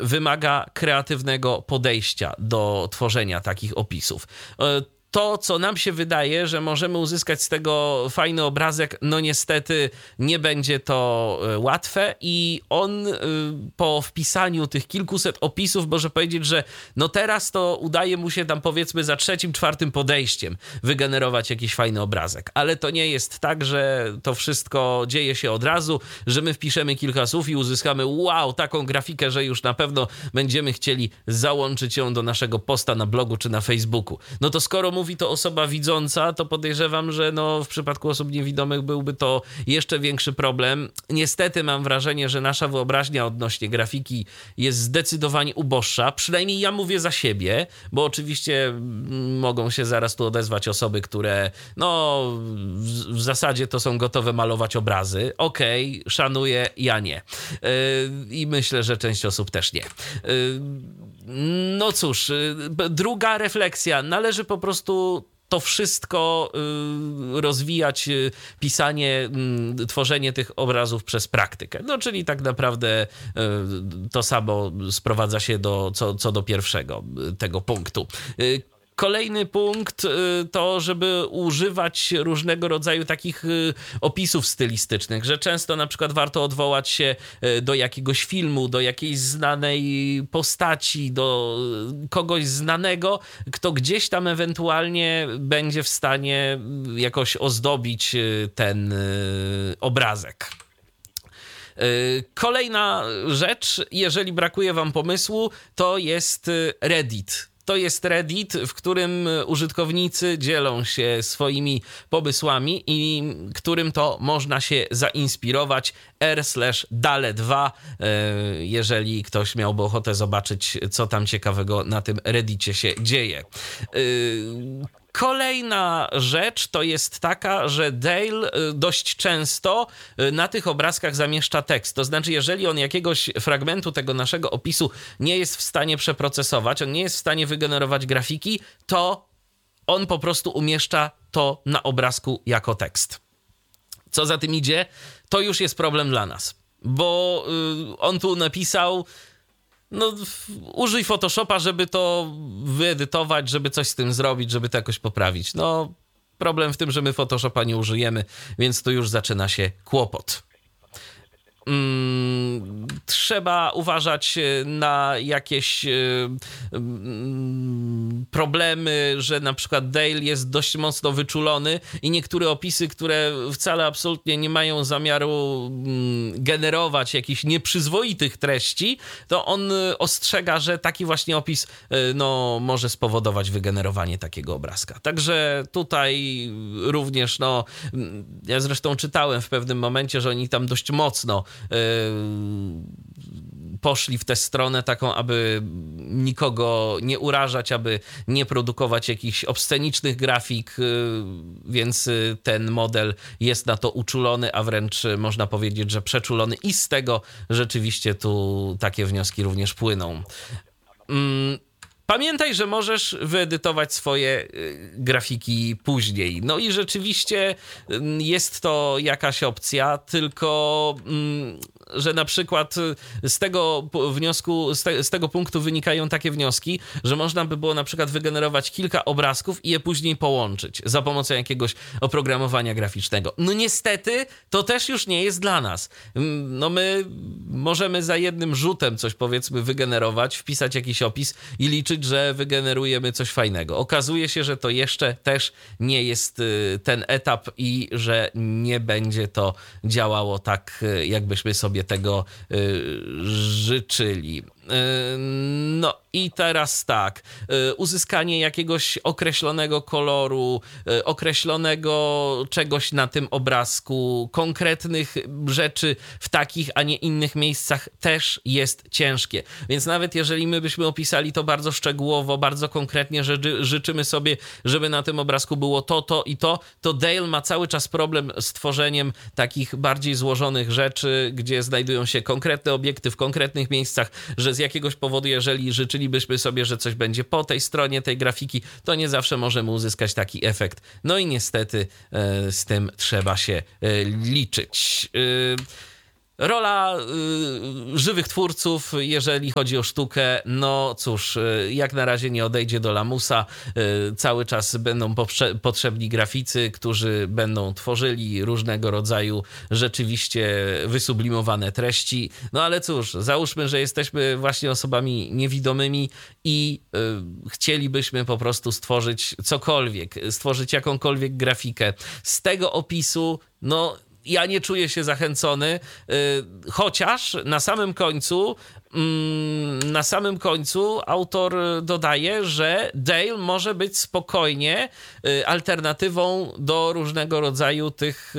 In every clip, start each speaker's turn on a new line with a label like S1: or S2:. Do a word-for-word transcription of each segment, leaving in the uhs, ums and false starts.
S1: wymaga kreatywnego podejścia do tworzenia takich opisów. To, co nam się wydaje, że możemy uzyskać z tego fajny obrazek, no niestety nie będzie to łatwe i on po wpisaniu tych kilkuset opisów może powiedzieć, że no teraz to udaje mu się tam powiedzmy za trzecim, czwartym podejściem wygenerować jakiś fajny obrazek. Ale to nie jest tak, że to wszystko dzieje się od razu, że my wpiszemy kilka słów i uzyskamy wow, taką grafikę, że już na pewno będziemy chcieli załączyć ją do naszego posta na blogu czy na Facebooku. No to skoro mówi to osoba widząca, to podejrzewam, że no w przypadku osób niewidomych byłby to jeszcze większy problem. Niestety mam wrażenie, że nasza wyobraźnia odnośnie grafiki jest zdecydowanie uboższa. Przynajmniej ja mówię za siebie, bo oczywiście mogą się zaraz tu odezwać osoby, które no w, w zasadzie to są gotowe malować obrazy. Okej, okay, szanuję, ja nie. Yy, I myślę, że część osób też nie. Yy, No cóż, druga refleksja. Należy po prostu to wszystko rozwijać, pisanie, tworzenie tych obrazów przez praktykę. No czyli tak naprawdę to samo sprowadza się do, co, co do pierwszego tego punktu. Kolejny punkt to, żeby używać różnego rodzaju takich opisów stylistycznych, że często na przykład warto odwołać się do jakiegoś filmu, do jakiejś znanej postaci, do kogoś znanego, kto gdzieś tam ewentualnie będzie w stanie jakoś ozdobić ten obrazek. Kolejna rzecz, jeżeli brakuje wam pomysłu, to jest Reddit. To jest Reddit, w którym użytkownicy dzielą się swoimi pomysłami i którym to można się zainspirować. r slash dale dwa, jeżeli ktoś miałby ochotę zobaczyć, co tam ciekawego na tym Reddicie się dzieje. Kolejna rzecz to jest taka, że Dale dość często na tych obrazkach zamieszcza tekst. To znaczy, jeżeli on jakiegoś fragmentu tego naszego opisu nie jest w stanie przeprocesować, on nie jest w stanie wygenerować grafiki, to on po prostu umieszcza to na obrazku jako tekst. Co za tym idzie, to już jest problem dla nas, bo on tu napisał: no, użyj Photoshopa, żeby to wyedytować, żeby coś z tym zrobić, żeby to jakoś poprawić. No, problem w tym, że my Photoshopa nie użyjemy, więc tu już zaczyna się kłopot. Hmm, trzeba uważać na jakieś hmm, problemy, że na przykład Dale jest dość mocno wyczulony i niektóre opisy, które wcale absolutnie nie mają zamiaru hmm, generować jakichś nieprzyzwoitych treści, to on ostrzega, że taki właśnie opis no, może spowodować wygenerowanie takiego obrazka. Także tutaj również, no, ja zresztą czytałem w pewnym momencie, że oni tam dość mocno poszli w tę stronę taką, aby nikogo nie urażać, aby nie produkować jakichś obscenicznych grafik, więc ten model jest na to uczulony, a wręcz można powiedzieć, że przeczulony i z tego rzeczywiście tu takie wnioski również płyną. Pamiętaj, że możesz wyedytować swoje grafiki później. No i rzeczywiście jest to jakaś opcja, tylko że na przykład z tego wniosku, z, te, z tego punktu wynikają takie wnioski, że można by było na przykład wygenerować kilka obrazków i je później połączyć za pomocą jakiegoś oprogramowania graficznego. No niestety to też już nie jest dla nas. No my możemy za jednym rzutem coś powiedzmy wygenerować, wpisać jakiś opis i liczyć, że wygenerujemy coś fajnego. Okazuje się, że to jeszcze też nie jest ten etap i że nie będzie to działało tak, jakbyśmy sobie tego życzyli. No i teraz tak, uzyskanie jakiegoś określonego koloru, określonego czegoś na tym obrazku, konkretnych rzeczy w takich, a nie innych miejscach też jest ciężkie. Więc nawet jeżeli my byśmy opisali to bardzo szczegółowo, bardzo konkretnie, że życzymy sobie, żeby na tym obrazku było to, to i to, to Dale ma cały czas problem z tworzeniem takich bardziej złożonych rzeczy, gdzie znajdują się konkretne obiekty w konkretnych miejscach, że z jakiegoś powodu, jeżeli życzylibyśmy sobie, że coś będzie po tej stronie tej grafiki, to nie zawsze możemy uzyskać taki efekt. No i niestety e, z tym trzeba się e, liczyć. E, Rola y, żywych twórców, jeżeli chodzi o sztukę, no cóż, y, jak na razie nie odejdzie do lamusa. Y, cały czas będą poprze- potrzebni graficy, którzy będą tworzyli różnego rodzaju rzeczywiście wysublimowane treści. No ale cóż, załóżmy, że jesteśmy właśnie osobami niewidomymi i y, chcielibyśmy po prostu stworzyć cokolwiek, stworzyć jakąkolwiek grafikę. Z tego opisu, no ja nie czuję się zachęcony, chociaż na samym końcu na samym końcu autor dodaje, że Dale może być spokojnie alternatywą do różnego rodzaju tych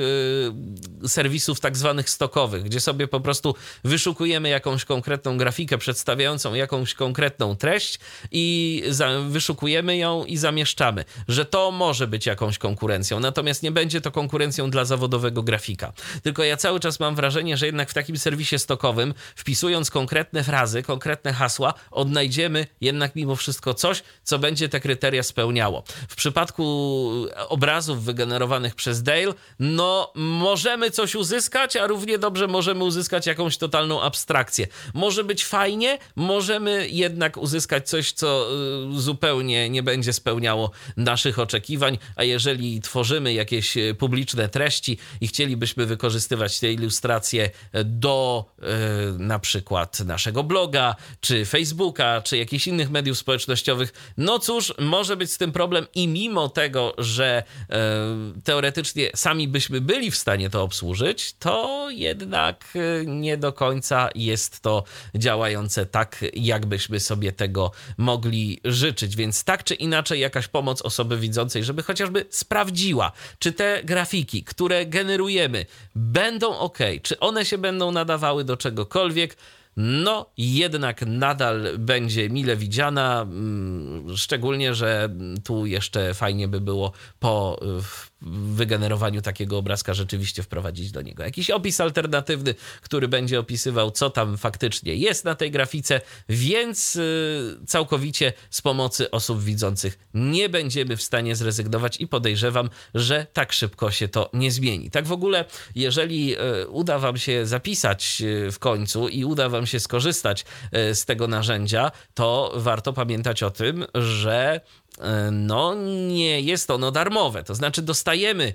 S1: serwisów tak zwanych stokowych, gdzie sobie po prostu wyszukujemy jakąś konkretną grafikę przedstawiającą jakąś konkretną treść i wyszukujemy ją i zamieszczamy, że to może być jakąś konkurencją, natomiast nie będzie to konkurencją dla zawodowego grafika. Tylko ja cały czas mam wrażenie, że jednak w takim serwisie stokowym, wpisując konkretne frazy, konkretne hasła, odnajdziemy jednak mimo wszystko coś, co będzie te kryteria spełniało. W przypadku obrazów wygenerowanych przez Dale, no możemy coś uzyskać, a równie dobrze możemy uzyskać jakąś totalną abstrakcję. Może być fajnie, możemy jednak uzyskać coś, co zupełnie nie będzie spełniało naszych oczekiwań, a jeżeli tworzymy jakieś publiczne treści i chcielibyśmy wykorzystywać te ilustracje do yy, na przykład naszego bloga, czy Facebooka, czy jakichś innych mediów społecznościowych, no cóż, może być z tym problem i mimo tego, że yy, teoretycznie sami byśmy byli w stanie to obsłużyć, to jednak yy, nie do końca jest to działające tak, jakbyśmy sobie tego mogli życzyć, więc tak czy inaczej jakaś pomoc osoby widzącej, żeby chociażby sprawdziła, czy te grafiki, które generujemy, będą ok, czy one się będą nadawały do czegokolwiek, no jednak nadal będzie mile widziana, szczególnie, że tu jeszcze fajnie by było po wygenerowaniu takiego obrazka rzeczywiście wprowadzić do niego jakiś opis alternatywny, który będzie opisywał, co tam faktycznie jest na tej grafice, więc całkowicie z pomocy osób widzących nie będziemy w stanie zrezygnować i podejrzewam, że tak szybko się to nie zmieni. Tak w ogóle, jeżeli uda wam się zapisać w końcu i uda wam się skorzystać z tego narzędzia, to warto pamiętać o tym, że no nie jest ono darmowe, to znaczy dostajemy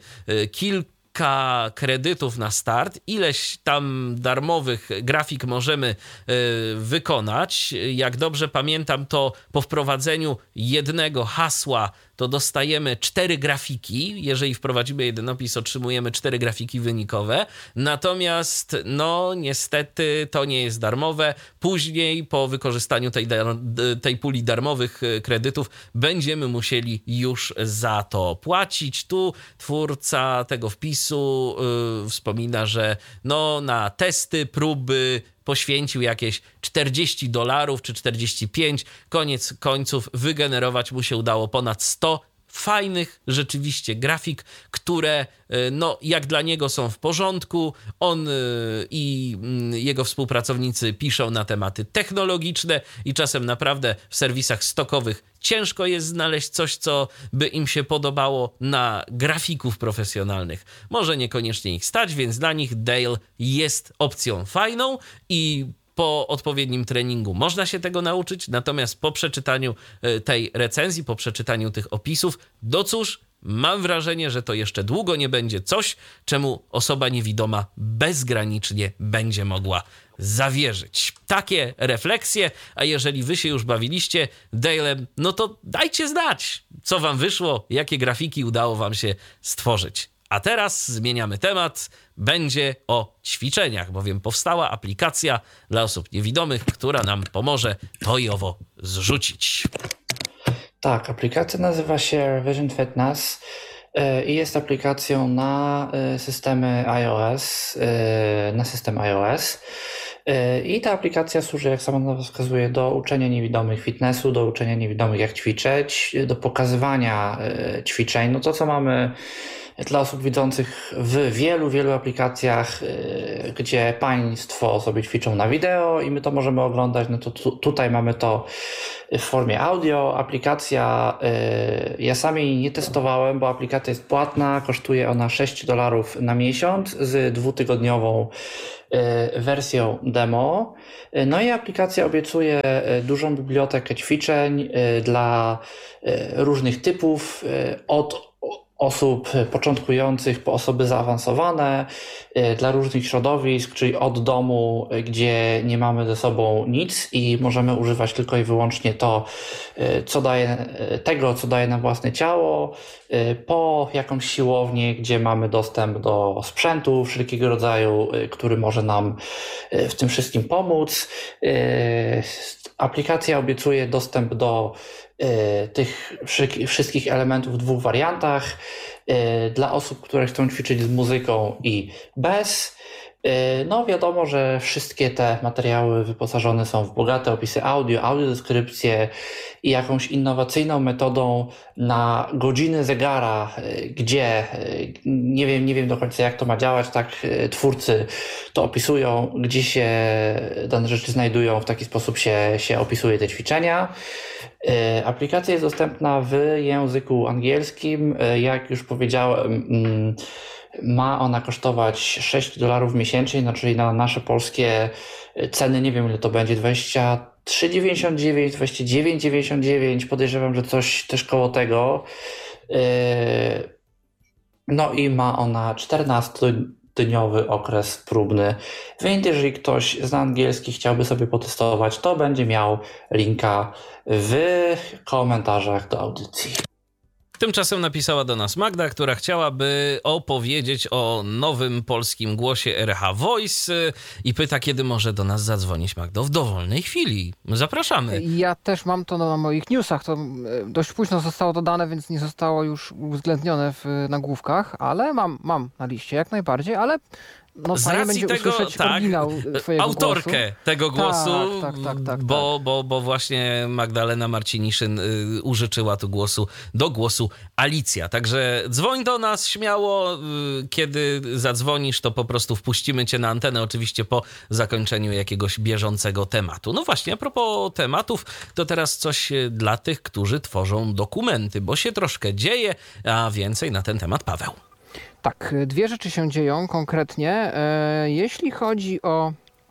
S1: kilka kredytów na start, ileś tam darmowych grafik możemy wykonać. Jak dobrze pamiętam, to po wprowadzeniu jednego hasła to dostajemy cztery grafiki. Jeżeli wprowadzimy jeden opis, otrzymujemy cztery grafiki wynikowe. Natomiast, no niestety, to nie jest darmowe. Później, po wykorzystaniu tej, tej puli darmowych kredytów, będziemy musieli już za to płacić. Tu twórca tego wpisu yy, wspomina, że no na testy, próby poświęcił jakieś czterdzieści dolarów czy czterdzieści pięć. Koniec końców wygenerować mu się udało ponad sto fajnych rzeczywiście grafik, które no jak dla niego są w porządku. On i jego współpracownicy piszą na tematy technologiczne i czasem naprawdę w serwisach stokowych ciężko jest znaleźć coś, co by im się podobało. Na grafików profesjonalnych może niekoniecznie ich stać, więc dla nich Dale jest opcją fajną i po odpowiednim treningu można się tego nauczyć, natomiast po przeczytaniu tej recenzji, po przeczytaniu tych opisów, no cóż, mam wrażenie, że to jeszcze długo nie będzie coś, czemu osoba niewidoma bezgranicznie będzie mogła zawierzyć. Takie refleksje, a jeżeli wy się już bawiliście Dale'em, no to dajcie znać, co wam wyszło, jakie grafiki udało wam się stworzyć. A teraz zmieniamy temat. Będzie o ćwiczeniach, bowiem powstała aplikacja dla osób niewidomych, która nam pomoże to i owo zrzucić.
S2: Tak, aplikacja nazywa się Vision Fitness i jest aplikacją na systemy iOS, na system iOS. I ta aplikacja służy, jak sama nazwa wskazuje, do uczenia niewidomych fitnessu, do uczenia niewidomych jak ćwiczyć, do pokazywania ćwiczeń. No to, co mamy dla osób widzących w wielu, wielu aplikacjach, gdzie państwo sobie ćwiczą na wideo i my to możemy oglądać, no to tu, tutaj mamy to w formie audio. Aplikacja, ja sam jej nie testowałem, bo aplikacja jest płatna, kosztuje ona sześć dolarów na miesiąc z dwutygodniową wersją demo. No i aplikacja obiecuje dużą bibliotekę ćwiczeń dla różnych typów, od osób początkujących po osoby zaawansowane, dla różnych środowisk, czyli od domu, gdzie nie mamy ze sobą nic i możemy używać tylko i wyłącznie to, co daje, tego, co daje nam własne ciało, po jakąś siłownię, gdzie mamy dostęp do sprzętu wszelkiego rodzaju, który może nam w tym wszystkim pomóc. Aplikacja obiecuje dostęp do tych wszystkich elementów w dwóch wariantach. Dla osób, które chcą ćwiczyć z muzyką i bez. No wiadomo, że wszystkie te materiały wyposażone są w bogate opisy audio, audiodeskrypcje i jakąś innowacyjną metodą na godziny zegara, gdzie nie wiem, nie wiem do końca jak to ma działać, tak twórcy to opisują, gdzie się dane rzeczy znajdują, w taki sposób się, się opisuje te ćwiczenia. Aplikacja jest dostępna w języku angielskim. Jak już powiedziałem, ma ona kosztować sześć dolarów miesięcznie, no czyli na nasze polskie ceny, nie wiem ile to będzie, dwadzieścia trzy dziewięćdziesiąt dziewięć, dwadzieścia dziewięć dziewięćdziesiąt dziewięć, podejrzewam, że coś też koło tego. No i ma ona czternastodniowy okres próbny, więc jeżeli ktoś zna angielski, chciałby sobie potestować, to będzie miał linka w komentarzach do audycji.
S1: Tymczasem napisała do nas Magda, która chciałaby opowiedzieć o nowym polskim głosie R H Voice i pyta, kiedy może do nas zadzwonić. Magdo, w dowolnej chwili. Zapraszamy.
S3: Ja też mam to na moich newsach. To dość późno zostało dodane, więc nie zostało już uwzględnione w nagłówkach, ale mam, mam na liście jak najbardziej, ale no,
S1: z
S3: fajnie
S1: racji
S3: będzie
S1: tego,
S3: usłyszeć
S1: tak,
S3: oryginał twojego
S1: autorkę
S3: głosu.
S1: tego głosu,
S3: tak, tak, tak, tak,
S1: bo, bo, bo właśnie Magdalena Marciniszyn y, użyczyła tu głosu do głosu Alicja. Także dzwoń do nas śmiało, y, kiedy zadzwonisz, to po prostu wpuścimy cię na antenę, oczywiście po zakończeniu jakiegoś bieżącego tematu. No właśnie, a propos tematów, to teraz coś dla tych, którzy tworzą dokumenty, bo się troszkę dzieje, a więcej na ten temat Paweł.
S3: Tak, dwie rzeczy się dzieją konkretnie. E, jeśli chodzi o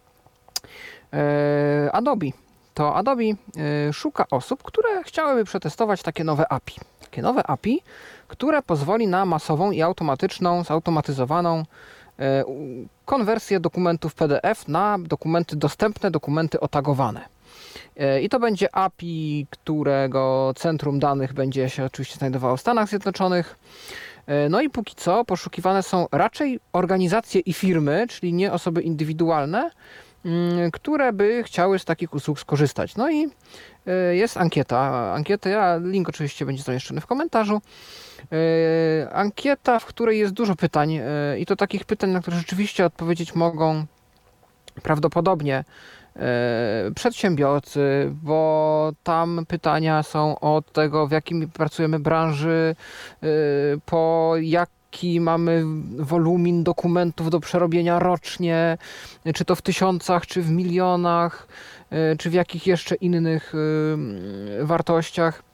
S3: e, Adobe, to Adobe e, szuka osób, które chciałyby przetestować takie nowe A P I. Takie nowe A P I, które pozwoli na masową i automatyczną, zautomatyzowaną e, konwersję dokumentów P D F na dokumenty dostępne, dokumenty otagowane. E, I to będzie A P I, którego centrum danych będzie się oczywiście znajdowało w Stanach Zjednoczonych. No i póki co poszukiwane są raczej organizacje i firmy, czyli nie osoby indywidualne, które by chciały z takich usług skorzystać. No i jest ankieta. Ankieta, ja, link oczywiście będzie zamieszczony w komentarzu. Ankieta, w której jest dużo pytań i to takich pytań, na które rzeczywiście odpowiedzieć mogą prawdopodobnie przedsiębiorcy, bo tam pytania są od tego, w jakim pracujemy branży, po jaki mamy wolumin dokumentów do przerobienia rocznie, czy to w tysiącach, czy w milionach, czy w jakich jeszcze innych wartościach.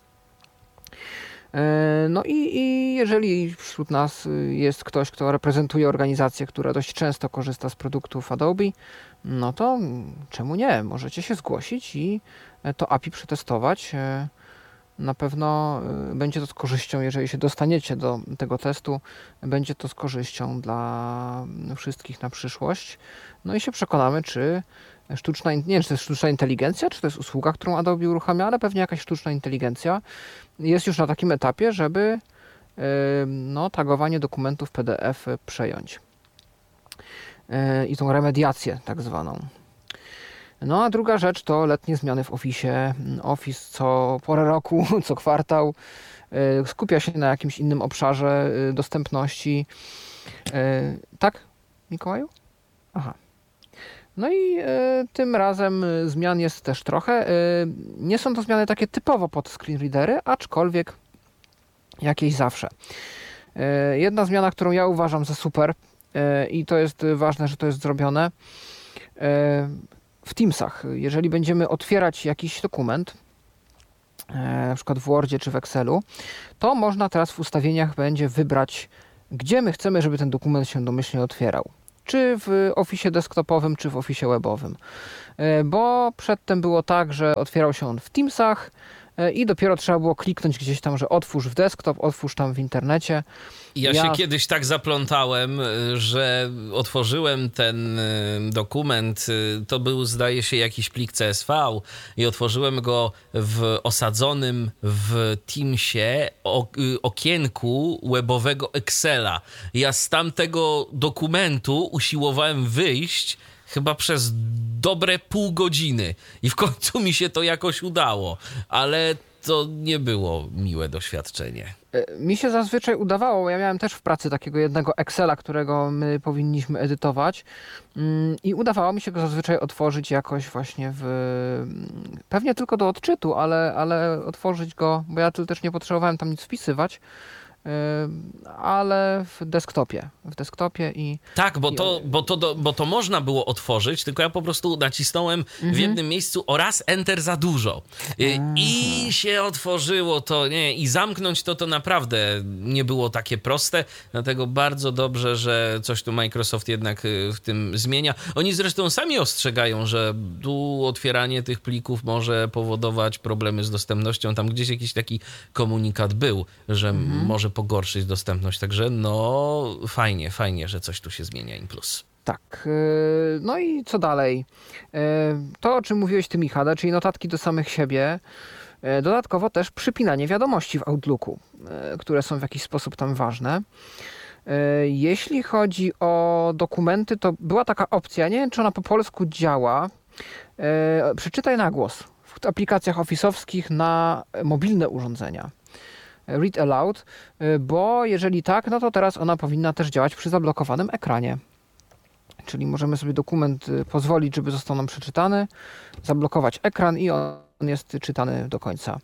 S3: No i, i jeżeli wśród nas jest ktoś, kto reprezentuje organizację, która dość często korzysta z produktów Adobe, no to czemu nie? Możecie się zgłosić i to A P I przetestować. Na pewno będzie to z korzyścią, jeżeli się dostaniecie do tego testu, będzie to z korzyścią dla wszystkich na przyszłość. No i się przekonamy, czy sztuczna, nie wiem, czy to jest sztuczna inteligencja, czy to jest usługa, którą Adobe uruchamia, ale pewnie jakaś sztuczna inteligencja jest już na takim etapie, żeby no, tagowanie dokumentów P D F przejąć. I tą remediację tak zwaną. No a druga rzecz to letnie zmiany w Office. Office co porę roku, co kwartał skupia się na jakimś innym obszarze dostępności. Tak, Mikołaju? Aha. No i tym razem zmian jest też trochę. Nie są to zmiany takie typowo pod screen readery, aczkolwiek jakieś zawsze. Jedna zmiana, którą ja uważam za super i to jest ważne, że to jest zrobione, w Teamsach, jeżeli będziemy otwierać jakiś dokument, na przykład w Wordzie czy w Excelu, to można teraz w ustawieniach będzie wybrać, gdzie my chcemy, żeby ten dokument się domyślnie otwierał. Czy w Office desktopowym, czy w Office webowym. Bo przedtem było tak, że otwierał się on w Teamsach i dopiero trzeba było kliknąć gdzieś tam, że otwórz w desktop, otwórz tam w internecie.
S1: Ja, ja się kiedyś tak zaplątałem, że otworzyłem ten dokument, to był zdaje się jakiś plik C S V i otworzyłem go w osadzonym w Teamsie okienku webowego Excela. Ja z tamtego dokumentu usiłowałem wyjść chyba przez dobre pół godziny i w końcu mi się to jakoś udało, ale to nie było miłe doświadczenie.
S3: Mi się zazwyczaj udawało, ja miałem też w pracy takiego jednego Excela, którego my powinniśmy edytować i udawało mi się go zazwyczaj otworzyć jakoś właśnie w... pewnie tylko do odczytu, ale, ale otworzyć go, bo ja też nie potrzebowałem tam nic wpisywać, ale w desktopie, w desktopie i...
S1: Tak, bo,
S3: i...
S1: To, bo, to, do, bo to można było otworzyć, tylko ja po prostu nacisnąłem mhm. w jednym miejscu oraz Enter za dużo. I, i się otworzyło to, nie, i zamknąć to to naprawdę nie było takie proste, dlatego bardzo dobrze, że coś tu Microsoft jednak w tym zmienia. Oni zresztą sami ostrzegają, że tu otwieranie tych plików może powodować problemy z dostępnością. Tam gdzieś jakiś taki komunikat był, że mhm. może pogorszyć dostępność, także no fajnie, fajnie, że coś tu się zmienia in plus.
S3: Tak, no i co dalej? To, o czym mówiłeś ty, Michale, czyli notatki do samych siebie, dodatkowo też przypinanie wiadomości w Outlooku, które są w jakiś sposób tam ważne. Jeśli chodzi o dokumenty, to była taka opcja, nie wiem, czy ona po polsku działa, przeczytaj na głos w aplikacjach office'owskich na mobilne urządzenia. Read aloud, bo jeżeli tak, no to teraz ona powinna też działać przy zablokowanym ekranie. Czyli możemy sobie dokument pozwolić, żeby został nam przeczytany, zablokować ekran i on jest czytany do końca.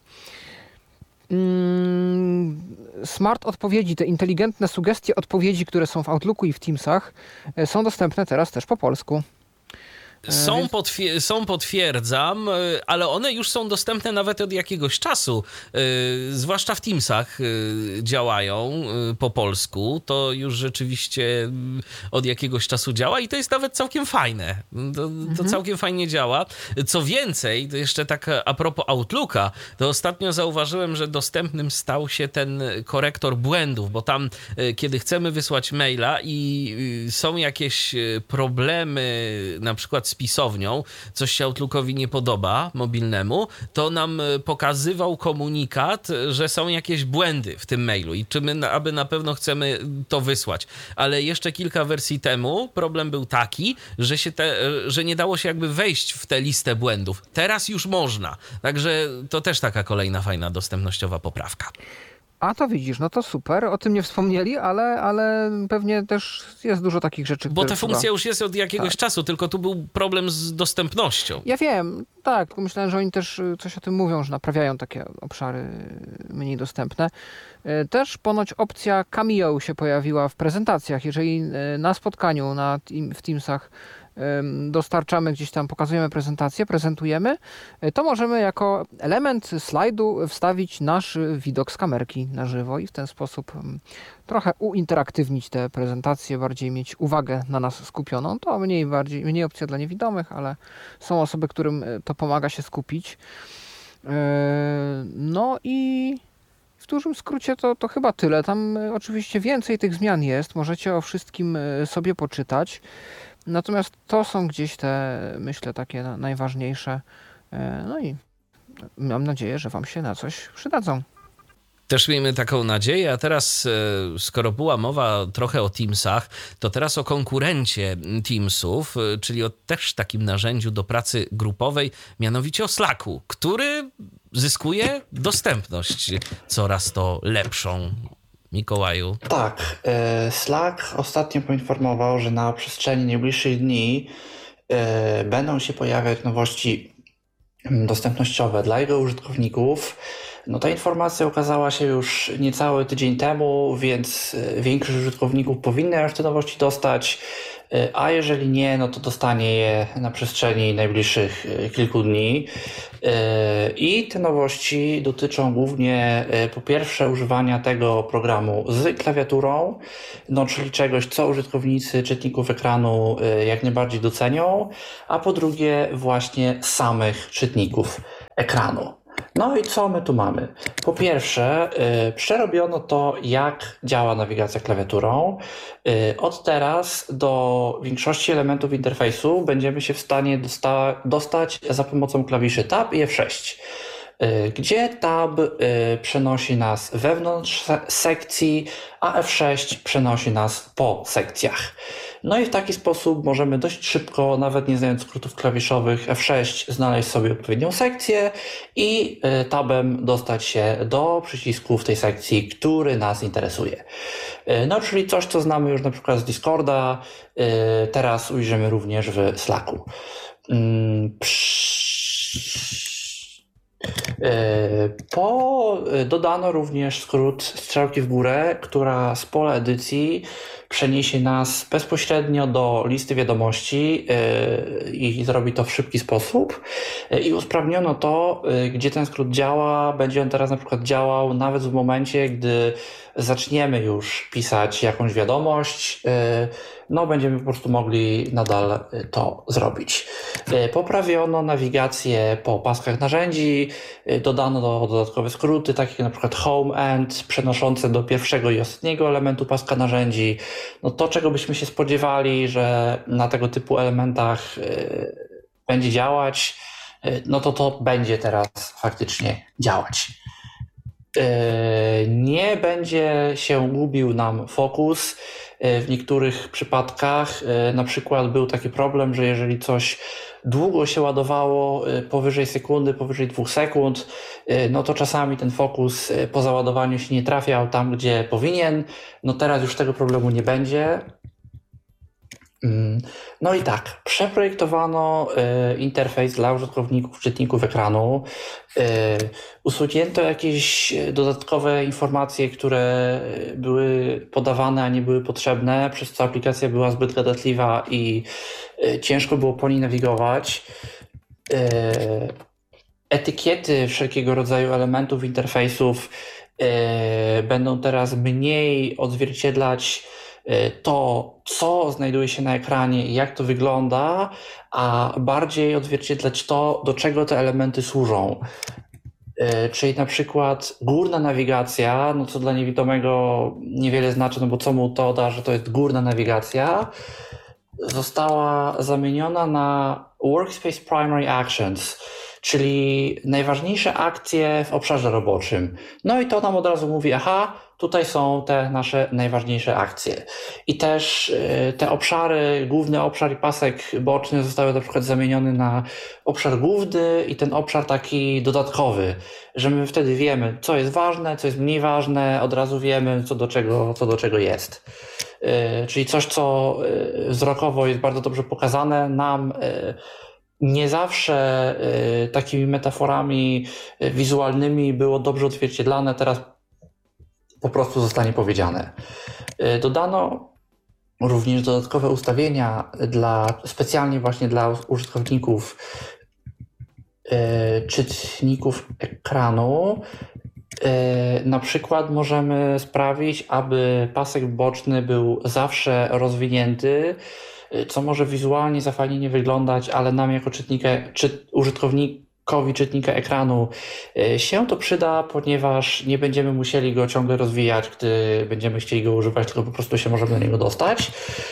S3: Smart odpowiedzi, te inteligentne sugestie odpowiedzi, które są w Outlooku i w Teamsach, są dostępne teraz też po polsku.
S1: Są, potwier- są, potwierdzam, ale one już są dostępne nawet od jakiegoś czasu. Yy, zwłaszcza w Teamsach yy, działają yy, po polsku. To już rzeczywiście od jakiegoś czasu działa i to jest nawet całkiem fajne. To, to mhm. całkiem fajnie działa. Co więcej, to jeszcze tak a propos Outlooka, to ostatnio zauważyłem, że dostępnym stał się ten korektor błędów, bo tam, yy, kiedy chcemy wysłać maila i yy, są jakieś problemy, na przykład z pisownią, coś się Outlookowi nie podoba, mobilnemu, to nam pokazywał komunikat, że są jakieś błędy w tym mailu i czy my, aby na pewno chcemy to wysłać. Ale jeszcze kilka wersji temu problem był taki, że, się te, że nie dało się jakby wejść w tę listę błędów. Teraz już można. Także to też taka kolejna fajna dostępnościowa poprawka.
S3: A to widzisz, no to super, o tym nie wspomnieli, ale, ale pewnie też jest dużo takich rzeczy,
S1: Bo
S3: które
S1: ta funkcja
S3: trzeba...
S1: już jest od jakiegoś tak. czasu, tylko tu był problem z dostępnością.
S3: Ja wiem, tak, tylko myślałem, że oni też coś o tym mówią, że naprawiają takie obszary mniej dostępne. Też ponoć opcja Cameo się pojawiła w prezentacjach. Jeżeli na spotkaniu na, w Teamsach dostarczamy gdzieś tam, pokazujemy prezentację, prezentujemy, to możemy jako element slajdu wstawić nasz widok z kamerki na żywo i w ten sposób trochę uinteraktywnić tę prezentację, bardziej mieć uwagę na nas skupioną. To mniej, bardziej, mniej opcja dla niewidomych, ale są osoby, którym to pomaga się skupić. No i w dużym skrócie to, to chyba tyle. Tam oczywiście więcej tych zmian jest, możecie o wszystkim sobie poczytać. Natomiast to są gdzieś te, myślę, takie najważniejsze. No i mam nadzieję, że wam się na coś przydadzą.
S1: Też miejmy taką nadzieję, a teraz, skoro była mowa trochę o Teamsach, to teraz o konkurencie Teamsów, czyli o też takim narzędziu do pracy grupowej, mianowicie o Slacku, który zyskuje dostępność coraz to lepszą. Mikołaju.
S2: Tak, Slack ostatnio poinformował, że na przestrzeni najbliższych dni będą się pojawiać nowości dostępnościowe dla jego użytkowników No ta informacja ukazała się już niecały tydzień temu, więc większość użytkowników powinna już te nowości dostać, a jeżeli nie, no to dostanie je na przestrzeni najbliższych kilku dni. I te nowości dotyczą głównie po pierwsze używania tego programu z klawiaturą, no czyli czegoś, co użytkownicy czytników ekranu jak najbardziej docenią, a po drugie właśnie samych czytników ekranu. No i co my tu mamy? Po pierwsze, yy, przerobiono to, jak działa nawigacja klawiaturą. Yy, od teraz do większości elementów interfejsu będziemy się w stanie dosta- dostać za pomocą klawiszy Tab i F sześć. Gdzie Tab y, przenosi nas wewnątrz sekcji, a F sześć przenosi nas po sekcjach. No i w taki sposób możemy dość szybko, nawet nie znając skrótów klawiszowych, F sześć znaleźć sobie odpowiednią sekcję i y, Tabem dostać się do przycisku w tej sekcji, który nas interesuje. Y, no czyli coś, co znamy już na przykład z Discorda, y, teraz ujrzymy również w Slacku. Y, psz... Po dodano również skrót strzałki w górę, która z pola edycji przeniesie nas bezpośrednio do listy wiadomości i zrobi to w szybki sposób. I usprawniono to, gdzie ten skrót działa. Będzie on teraz na przykład działał nawet w momencie, gdy zaczniemy już pisać jakąś wiadomość, no będziemy po prostu mogli nadal to zrobić. Poprawiono nawigację po paskach narzędzi, dodano dodatkowe skróty, takie jak na przykład home end, przenoszące do pierwszego i ostatniego elementu paska narzędzi. No to, czego byśmy się spodziewali, że na tego typu elementach będzie działać, no to to będzie teraz faktycznie działać. Nie będzie się gubił nam fokus. W niektórych przypadkach na przykład był taki problem, że jeżeli coś długo się ładowało, powyżej sekundy, powyżej dwóch sekund, no to czasami ten fokus po załadowaniu się nie trafiał tam, gdzie powinien. No teraz już tego problemu nie będzie. No i tak, przeprojektowano y, interfejs dla użytkowników, czytników ekranu. Y, usunięto jakieś dodatkowe informacje, które były podawane, a nie były potrzebne, przez co aplikacja była zbyt gadatliwa i y, ciężko było po niej nawigować. Y, etykiety wszelkiego rodzaju elementów interfejsów y, będą teraz mniej odzwierciedlać to, co znajduje się na ekranie i jak to wygląda, a bardziej odzwierciedlać to, do czego te elementy służą. Czyli na przykład górna nawigacja, no co dla niewidomego niewiele znaczy, no bo co mu to da, że to jest górna nawigacja, została zamieniona na Workspace Primary Actions, czyli najważniejsze akcje w obszarze roboczym. No i to nam od razu mówi, aha, tutaj są te nasze najważniejsze akcje. I też te obszary, główny obszar i pasek boczny zostały na przykład zamienione na obszar główny i ten obszar taki dodatkowy, że my wtedy wiemy, co jest ważne, co jest mniej ważne, od razu wiemy, co do czego, co do czego jest. Czyli coś, co wzrokowo jest bardzo dobrze pokazane nam, nie zawsze y, takimi metaforami y, wizualnymi było dobrze odzwierciedlane, teraz po prostu zostanie powiedziane. Y, dodano również dodatkowe ustawienia dla, specjalnie właśnie dla użytkowników, y, czytników ekranu. Y, na przykład możemy sprawić, aby pasek boczny był zawsze rozwinięty, co może wizualnie za fajnie nie wyglądać, ale nam jako czytnika, czy użytkownikowi czytnika ekranu się to przyda, ponieważ nie będziemy musieli go ciągle rozwijać, gdy będziemy chcieli go używać, tylko po prostu się możemy do niego dostać.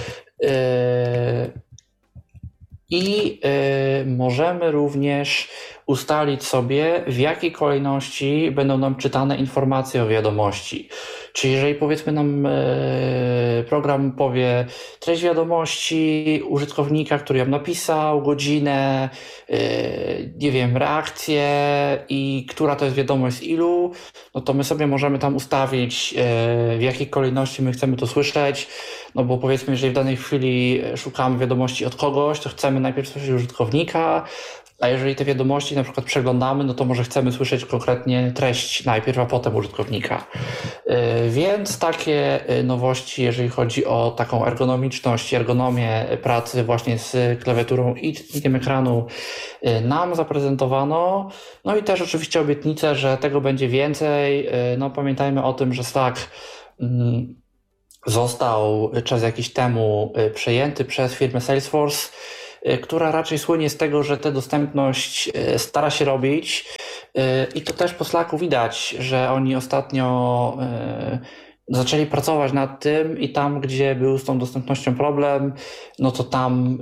S2: I możemy również ustalić sobie, w jakiej kolejności będą nam czytane informacje o wiadomości. Czyli jeżeli powiedzmy nam program powie treść wiadomości użytkownika, który ją napisał, godzinę, nie wiem, reakcję i która to jest wiadomość z ilu, no to my sobie możemy tam ustawić, w jakiej kolejności my chcemy to słyszeć, no bo powiedzmy, jeżeli w danej chwili szukamy wiadomości od kogoś, to chcemy najpierw słyszeć użytkownika, A jeżeli te wiadomości na przykład przeglądamy, no to może chcemy słyszeć konkretnie treść najpierw, a potem użytkownika. Więc takie nowości, jeżeli chodzi o taką ergonomiczność, ergonomię pracy właśnie z klawiaturą i czytnikiem ekranu, nam zaprezentowano. No i też oczywiście obietnice, że tego będzie więcej. No pamiętajmy o tym, że Slack został czas jakiś temu przejęty przez firmę Salesforce, która raczej słynie z tego, że tę dostępność stara się robić i to też po Slacku widać, że oni ostatnio zaczęli pracować nad tym i tam, gdzie był z tą dostępnością problem, no to tam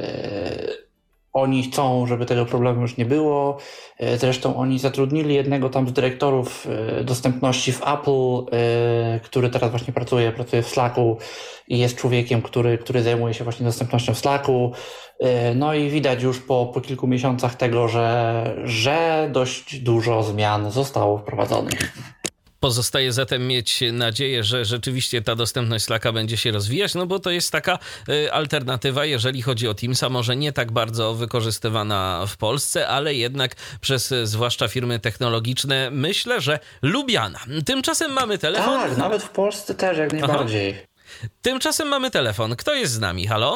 S2: oni chcą, żeby tego problemu już nie było. Zresztą oni zatrudnili jednego tam z dyrektorów dostępności w Apple, który teraz właśnie pracuje, pracuje w Slacku i jest człowiekiem, który, który zajmuje się właśnie dostępnością w Slacku. No i widać już po, po kilku miesiącach tego, że, że dość dużo zmian zostało wprowadzonych.
S1: Pozostaje zatem mieć nadzieję, że rzeczywiście ta dostępność Slacka będzie się rozwijać, no bo to jest taka y, alternatywa, jeżeli chodzi o Teamsa, może nie tak bardzo wykorzystywana w Polsce, ale jednak przez y, zwłaszcza firmy technologiczne, myślę, że lubiana. Tymczasem mamy telefon.
S2: Tak, nawet w Polsce też jak najbardziej.
S1: Aha. Tymczasem mamy telefon. Kto jest z nami? Halo?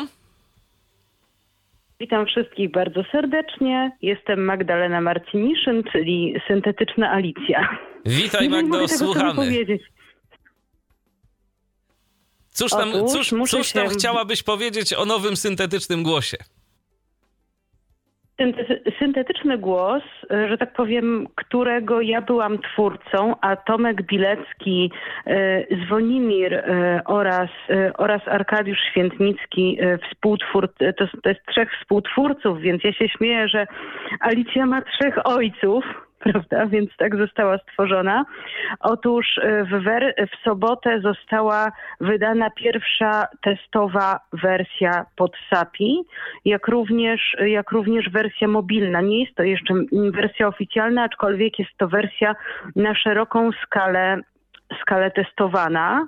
S4: Witam wszystkich bardzo serdecznie. Jestem Magdalena Marciniszyn, czyli syntetyczna Alicja.
S1: Witaj Magdo, słuchamy. Cóż tam,
S4: Otóż,
S1: cóż, cóż tam
S4: się...
S1: chciałabyś powiedzieć o nowym syntetycznym głosie?
S4: Syntetyczny głos, że tak powiem, którego ja byłam twórcą, a Tomek Bilecki, Zwonimir oraz, oraz Arkadiusz Świętnicki, współtwórcy, to, to jest trzech współtwórców, więc ja się śmieję, że Alicja ma trzech ojców. Prawda? Więc tak została stworzona. Otóż w, wer- w sobotę została wydana pierwsza testowa wersja pod sapi, jak również, jak również wersja mobilna. Nie jest to jeszcze wersja oficjalna, aczkolwiek jest to wersja na szeroką skalę, skalę testowana.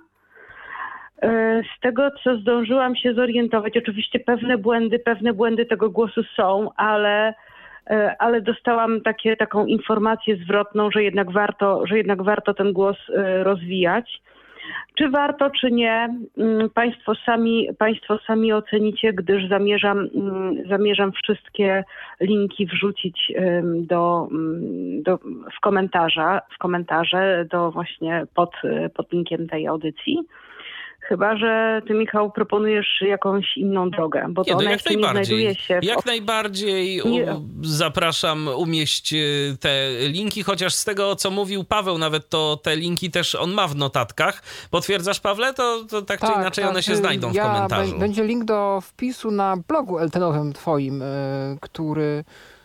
S4: Z tego, co zdążyłam się zorientować, oczywiście pewne błędy, pewne błędy tego głosu są, ale ale dostałam takie, taką informację zwrotną, że jednak warto, że jednak warto ten głos rozwijać. Czy warto, czy nie, Państwo sami, Państwo sami ocenicie, gdyż zamierzam, zamierzam wszystkie linki wrzucić do, do, w, komentarza, w komentarze do właśnie pod, pod linkiem tej audycji. Chyba że ty, Michał, proponujesz jakąś inną drogę, bo to
S1: nie, no
S4: ona
S1: jak
S4: jeszcze nie znajduje się... W...
S1: Jak najbardziej u, zapraszam umieść te linki, chociaż z tego, co mówił Paweł, nawet to te linki też on ma w notatkach. Potwierdzasz, Pawle? To, to tak, tak czy inaczej tak, one się znajdą ja, w komentarzu.
S3: B- będzie link do wpisu na blogu eltenowym twoim, yy, który...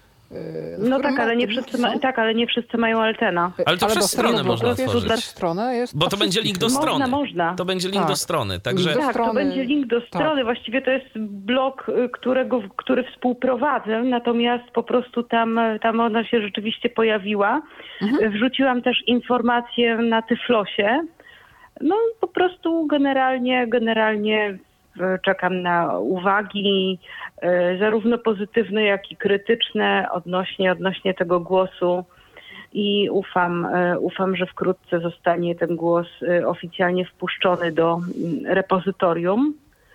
S4: No tak ale, nie wszyscy ma, tak, ale nie wszyscy mają Eltena.
S1: Ale to ale przez stronę można otworzyć.
S3: Stronę jest
S1: bo to będzie link do strony.
S4: Można, można.
S1: To będzie link
S3: tak.
S1: do strony. Także...
S4: Tak, to będzie link do strony. Tak. Właściwie to jest blog, którego, który współprowadzę, natomiast po prostu tam, tam ona się rzeczywiście pojawiła. Mhm. Wrzuciłam też informacje na Tyflosie. No po prostu generalnie, generalnie czekam na uwagi, zarówno pozytywne, jak i krytyczne odnośnie, odnośnie tego głosu i ufam, ufam, że wkrótce zostanie ten głos oficjalnie wpuszczony do repozytorium.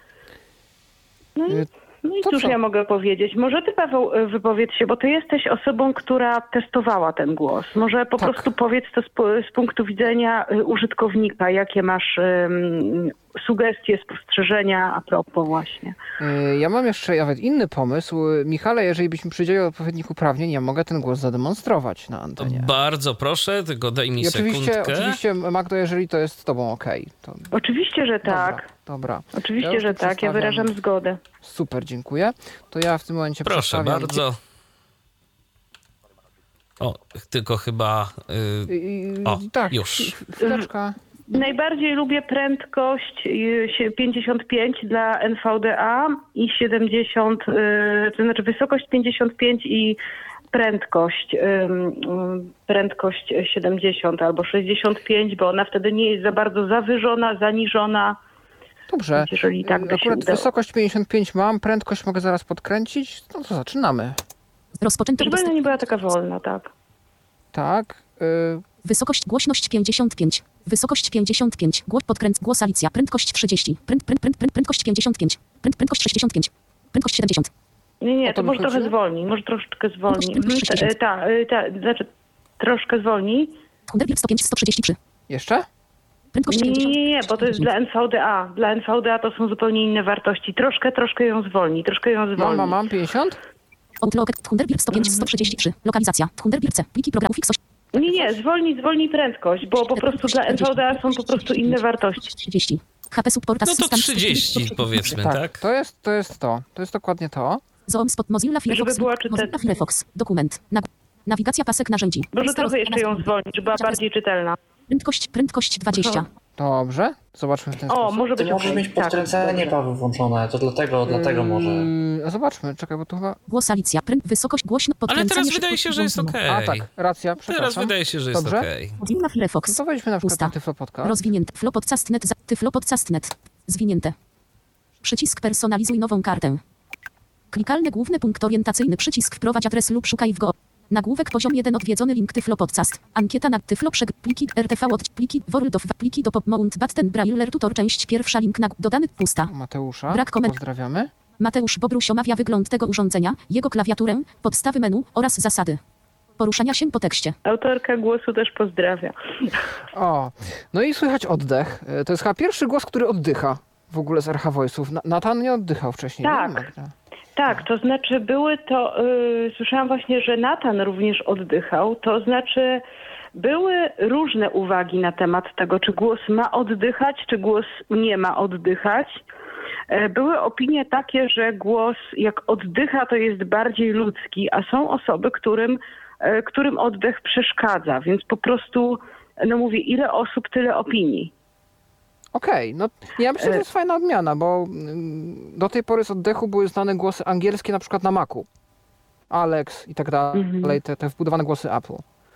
S4: No i, no i cóż co? Ja mogę powiedzieć? Może ty, Paweł, wypowiedz się, bo ty jesteś osobą, która testowała ten głos. Może po tak. prostu powiedz to z, z punktu widzenia użytkownika, jakie masz um, sugestie, spostrzeżenia a propos właśnie.
S3: Ja mam jeszcze nawet inny pomysł. Michale, jeżeli byś mi przydzielił odpowiednich uprawnień, ja mogę ten głos zademonstrować na antenie.
S1: Bardzo proszę, tylko daj mi
S3: I oczywiście,
S1: sekundkę.
S3: Oczywiście, Magdo, jeżeli to jest z tobą okej. Okay, to...
S4: Oczywiście, że tak.
S3: Dobra. dobra.
S4: Oczywiście,
S3: ja
S4: że tak. Ja wyrażam zgodę.
S3: Super, dziękuję. To ja w tym momencie
S1: proszę
S3: przedstawiam...
S1: bardzo. O, tylko chyba... Yy... O, tak, już.
S3: Chwileczka.
S4: Najbardziej lubię prędkość pięćdziesiąt pięć dla N V D A i siedemdziesiąt, to znaczy wysokość pięćdziesiąt pięć i prędkość, prędkość siedemdziesiąt albo sześćdziesiąt pięć, bo ona wtedy nie jest za bardzo zawyżona, zaniżona.
S3: Dobrze,
S4: jeżeli tak by
S3: akurat wysokość pięćdziesiąt pięć mam, prędkość mogę zaraz podkręcić, no to zaczynamy.
S5: Rozpoczęto
S4: Żeby ona nie była taka wolna, tak.
S3: Tak. Y...
S5: Wysokość, głośność pięćdziesiąt pięć. Wysokość pięćdziesiąt pięć. Głos podkręt, głos Alicja. Prędkość trzydzieści. Pręd, pręd, pręd, pręd, prędkość pięćdziesiąt pięć. Pręd, prędkość sześćdziesiąt pięć. Prędkość siedemdziesiąt.
S4: Nie, nie,
S3: O to
S4: to może
S3: wychodzi?
S4: trochę zwolni, może troszeczkę zwolni.
S5: Prędkość
S4: Mhm,
S5: sześćdziesiąt.
S4: Ta, ta, ta, znaczy troszkę zwolni.
S5: Thunderbird sto pięć, sto trzydzieści trzy.
S3: Jeszcze?
S5: Prędkość
S4: Nie,
S5: pięćdziesiąt.
S4: nie, nie, bo to jest dla N V D A. Dla N V D A to są zupełnie inne wartości. Troszkę, troszkę ją zwolni, troszkę ją zwolni.
S3: Mam, mam, mam. pięćdziesiąt?
S5: Outlook, Thunderbird sto pięć, sto trzydzieści trzy. Lokalizacja. Thunderbird C. Pliki programów X
S4: Nie, nie, zwolni, zwolni prędkość, bo po prostu dla N V D A są po prostu inne wartości.
S5: trzydzieści. H P Support
S1: No to
S5: Assistant
S1: trzydzieści powiedzmy,
S3: Tak,
S1: tak?
S3: To jest, to jest to. To jest dokładnie to.
S5: Zoom spot Mozilla Firefox.
S4: Żeby była czytelna.
S5: Mozilla Firefox. Dokument. Nag- nawigacja pasek narzędzi.
S4: Może
S5: Lista
S4: trochę jeszcze ją
S5: rozwiązania.
S4: zwolnić, żeby była bardziej czytelna.
S5: Prędkość, prędkość dwadzieścia.
S3: Dobrze. Zobaczmy w ten
S4: O,
S3: sposób.
S4: może
S2: Ty
S4: być
S2: możesz
S4: okej.
S2: mieć
S4: Tak,
S2: podkręcenie,
S4: dobrze.
S2: Paweł, włączone, to dlatego, dlatego może...
S3: Yy, a zobaczmy, czekaj, bo tu chyba...
S5: Głos Alicja. Pręd, wysokość, głośno,
S1: Ale
S5: podkręcanie.
S1: teraz wydaje
S5: szybkość
S1: się, że jest
S5: włączona.
S1: okej.
S3: A tak, racja, przepraszam.
S1: Teraz wydaje się, że jest
S3: Dobrze?
S1: okej.
S5: Mozilla
S3: No
S5: Firefox.
S3: to weźmy na przykład
S5: Pusta.
S3: ten Tyflo Podcast.
S5: Rozwinięte. Flow podcast net. za- Tyflo podcast net. Zwinięte. Przycisk personalizuj nową kartę. Klikalny główny punkt orientacyjny. Przycisk wprowadź adres lub szukaj w go. Nagłówek poziom jeden odwiedzony link Tyflo Podcast. Ankieta na Tyflo przeg. Pliki R T V od pliki World of pliki do pop mount button braille tutor część pierwsza link na dodany pusta.
S3: Mateusza,
S5: Brak komend-
S3: pozdrawiamy.
S5: Mateusz Bobruś omawia wygląd tego urządzenia, jego klawiaturę, podstawy menu oraz zasady poruszania się po tekście.
S4: Autorka głosu też pozdrawia.
S3: O, no i słychać oddech. E, To jest chyba pierwszy głos, który oddycha w ogóle z R H Voice'ów. Na- Natan nie oddychał wcześniej,
S4: Tak.
S3: nie? Magda?
S4: Tak, to znaczy były to, yy, słyszałam właśnie, że Natan również oddychał, to znaczy były różne uwagi na temat tego, czy głos ma oddychać, czy głos nie ma oddychać. E, Były opinie takie, że głos jak oddycha, to jest bardziej ludzki, a są osoby, którym, e, którym oddech przeszkadza, więc po prostu, no mówię, ile osób, tyle opinii.
S3: Okej, no ja myślę, że to jest fajna odmiana, bo mm, do tej pory z oddechu były znane głosy angielskie na przykład na Macu. Alex i tak dalej, te, te wbudowane głosy Apple.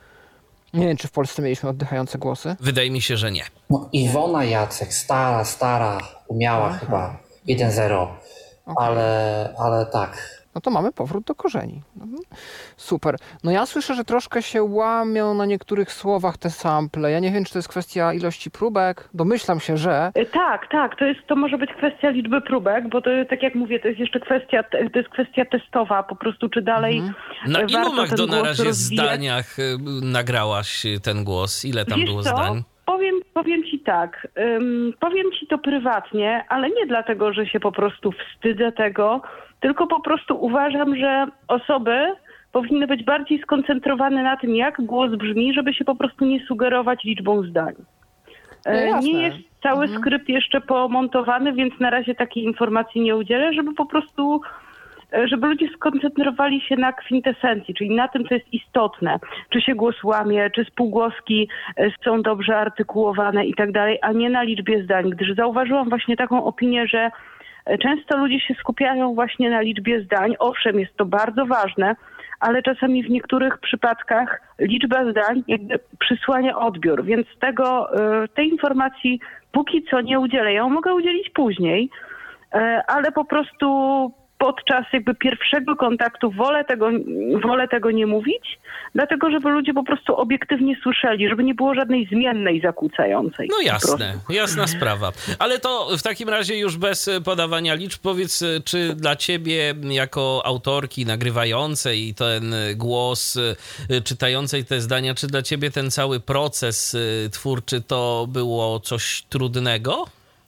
S3: Nie wiem, czy w Polsce mieliśmy oddychające głosy.
S1: Wydaje mi się, że nie.
S2: No, Iwona Jacek, stara, stara, umiała
S3: Aha.
S2: chyba jeden zero,
S3: Okej.
S2: ale, ale tak.
S3: No to mamy powrót do korzeni. Mhm. Super. No ja słyszę, że troszkę się łamią na niektórych słowach te sample. Ja nie wiem, czy to jest kwestia ilości próbek. Domyślam się, że...
S4: E, Tak, tak, to jest, to może być kwestia liczby próbek, bo to tak jak mówię, to jest jeszcze kwestia, to jest kwestia testowa po prostu, czy dalej
S3: Mhm.
S1: Na
S4: e,
S1: ilu,
S4: warto
S1: Magdo,
S4: ten
S1: na
S4: głos
S1: razie
S4: rozwijać.
S1: zdaniach y, nagrałaś y, ten głos? Ile tam
S4: Wiesz
S1: było
S4: co?
S1: zdań?
S4: Powiem, powiem ci tak, ym, powiem ci to prywatnie, ale nie dlatego, że się po prostu wstydzę tego, tylko po prostu uważam, że osoby powinny być bardziej skoncentrowane na tym, jak głos brzmi, żeby się po prostu nie sugerować liczbą zdań.
S3: No
S4: E,
S3: jasne.
S4: Nie jest cały
S3: Mhm.
S4: skrypt jeszcze pomontowany, więc na razie takiej informacji nie udzielę, żeby po prostu e, żeby ludzie skoncentrowali się na kwintesencji, czyli na tym, co jest istotne. Czy się głos łamie, czy spółgłoski e, są dobrze artykułowane i tak dalej, a nie na liczbie zdań. Gdyż zauważyłam właśnie taką opinię, że e, często ludzie się skupiają właśnie na liczbie zdań. Owszem, jest to bardzo ważne, ale czasami w niektórych przypadkach liczba zdań jakby przysłania odbiór, więc tego, e, tej informacji póki co nie udzielę. Ją mogę udzielić później, e, ale po prostu podczas jakby pierwszego kontaktu wolę tego, wolę tego nie mówić, dlatego żeby ludzie po prostu obiektywnie słyszeli, żeby nie było żadnej zmiennej zakłócającej.
S1: No
S4: po
S1: jasne,
S4: prostu.
S1: jasna sprawa. Ale to w takim razie już bez podawania liczb, powiedz, czy dla ciebie jako autorki nagrywającej i ten głos y, czytającej te zdania, czy dla ciebie ten cały proces y, twórczy to było coś trudnego?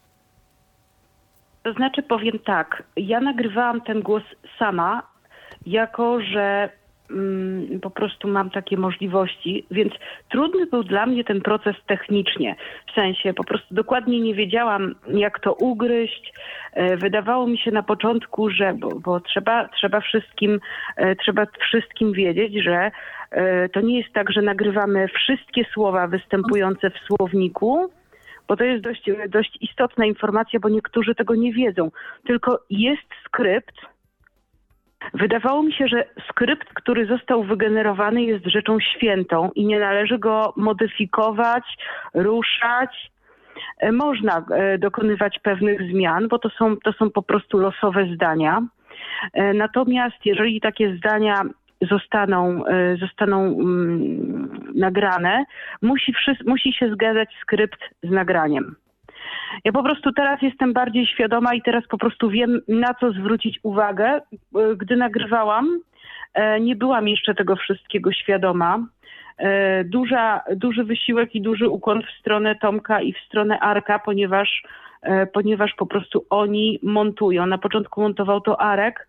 S4: To znaczy powiem tak, ja nagrywałam ten głos sama, jako że mm, po prostu mam takie możliwości, więc trudny był dla mnie ten proces technicznie. W sensie po prostu dokładnie nie wiedziałam, jak to ugryźć. E, Wydawało mi się na początku, że, bo, bo trzeba, trzeba, wszystkim, e, trzeba wszystkim wiedzieć, że e, to nie jest tak, że nagrywamy wszystkie słowa występujące w słowniku, bo to jest dość, dość istotna informacja, bo niektórzy tego nie wiedzą. Tylko jest skrypt. Wydawało mi się, że skrypt, który został wygenerowany, jest rzeczą świętą i nie należy go modyfikować, ruszać. E, Można e, dokonywać pewnych zmian, bo to są, to są po prostu losowe zdania. E, Natomiast jeżeli takie zdania zostaną, zostaną nagrane, musi, musi się zgadzać skrypt z nagraniem. Ja po prostu teraz jestem bardziej świadoma i teraz po prostu wiem, na co zwrócić uwagę. Gdy nagrywałam, nie byłam jeszcze tego wszystkiego świadoma. Duża, duży wysiłek i duży ukłon w stronę Tomka i w stronę Arka, ponieważ, ponieważ po prostu oni montują. Na początku montował to Arek,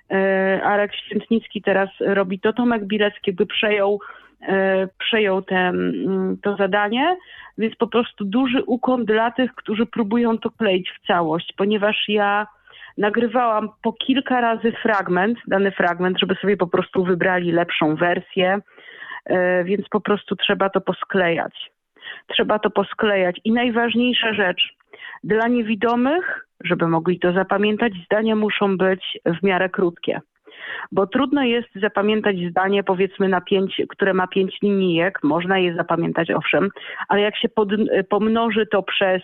S4: Arek Świętnicki, teraz robi to Tomek Bilecki, jakby przejął, przejął ten, to zadanie, więc po prostu duży ukłon dla tych, którzy próbują to kleić w całość, ponieważ ja nagrywałam po kilka razy fragment, dany fragment, żeby sobie po prostu wybrali lepszą wersję, więc po prostu trzeba to posklejać. Trzeba to posklejać. I najważniejsza rzecz, dla niewidomych, żeby mogli to zapamiętać, zdania muszą być w miarę krótkie. Bo trudno jest zapamiętać zdanie, powiedzmy, na pięć, które ma pięć linijek, można je zapamiętać, owszem, ale jak się pod, pomnoży to przez,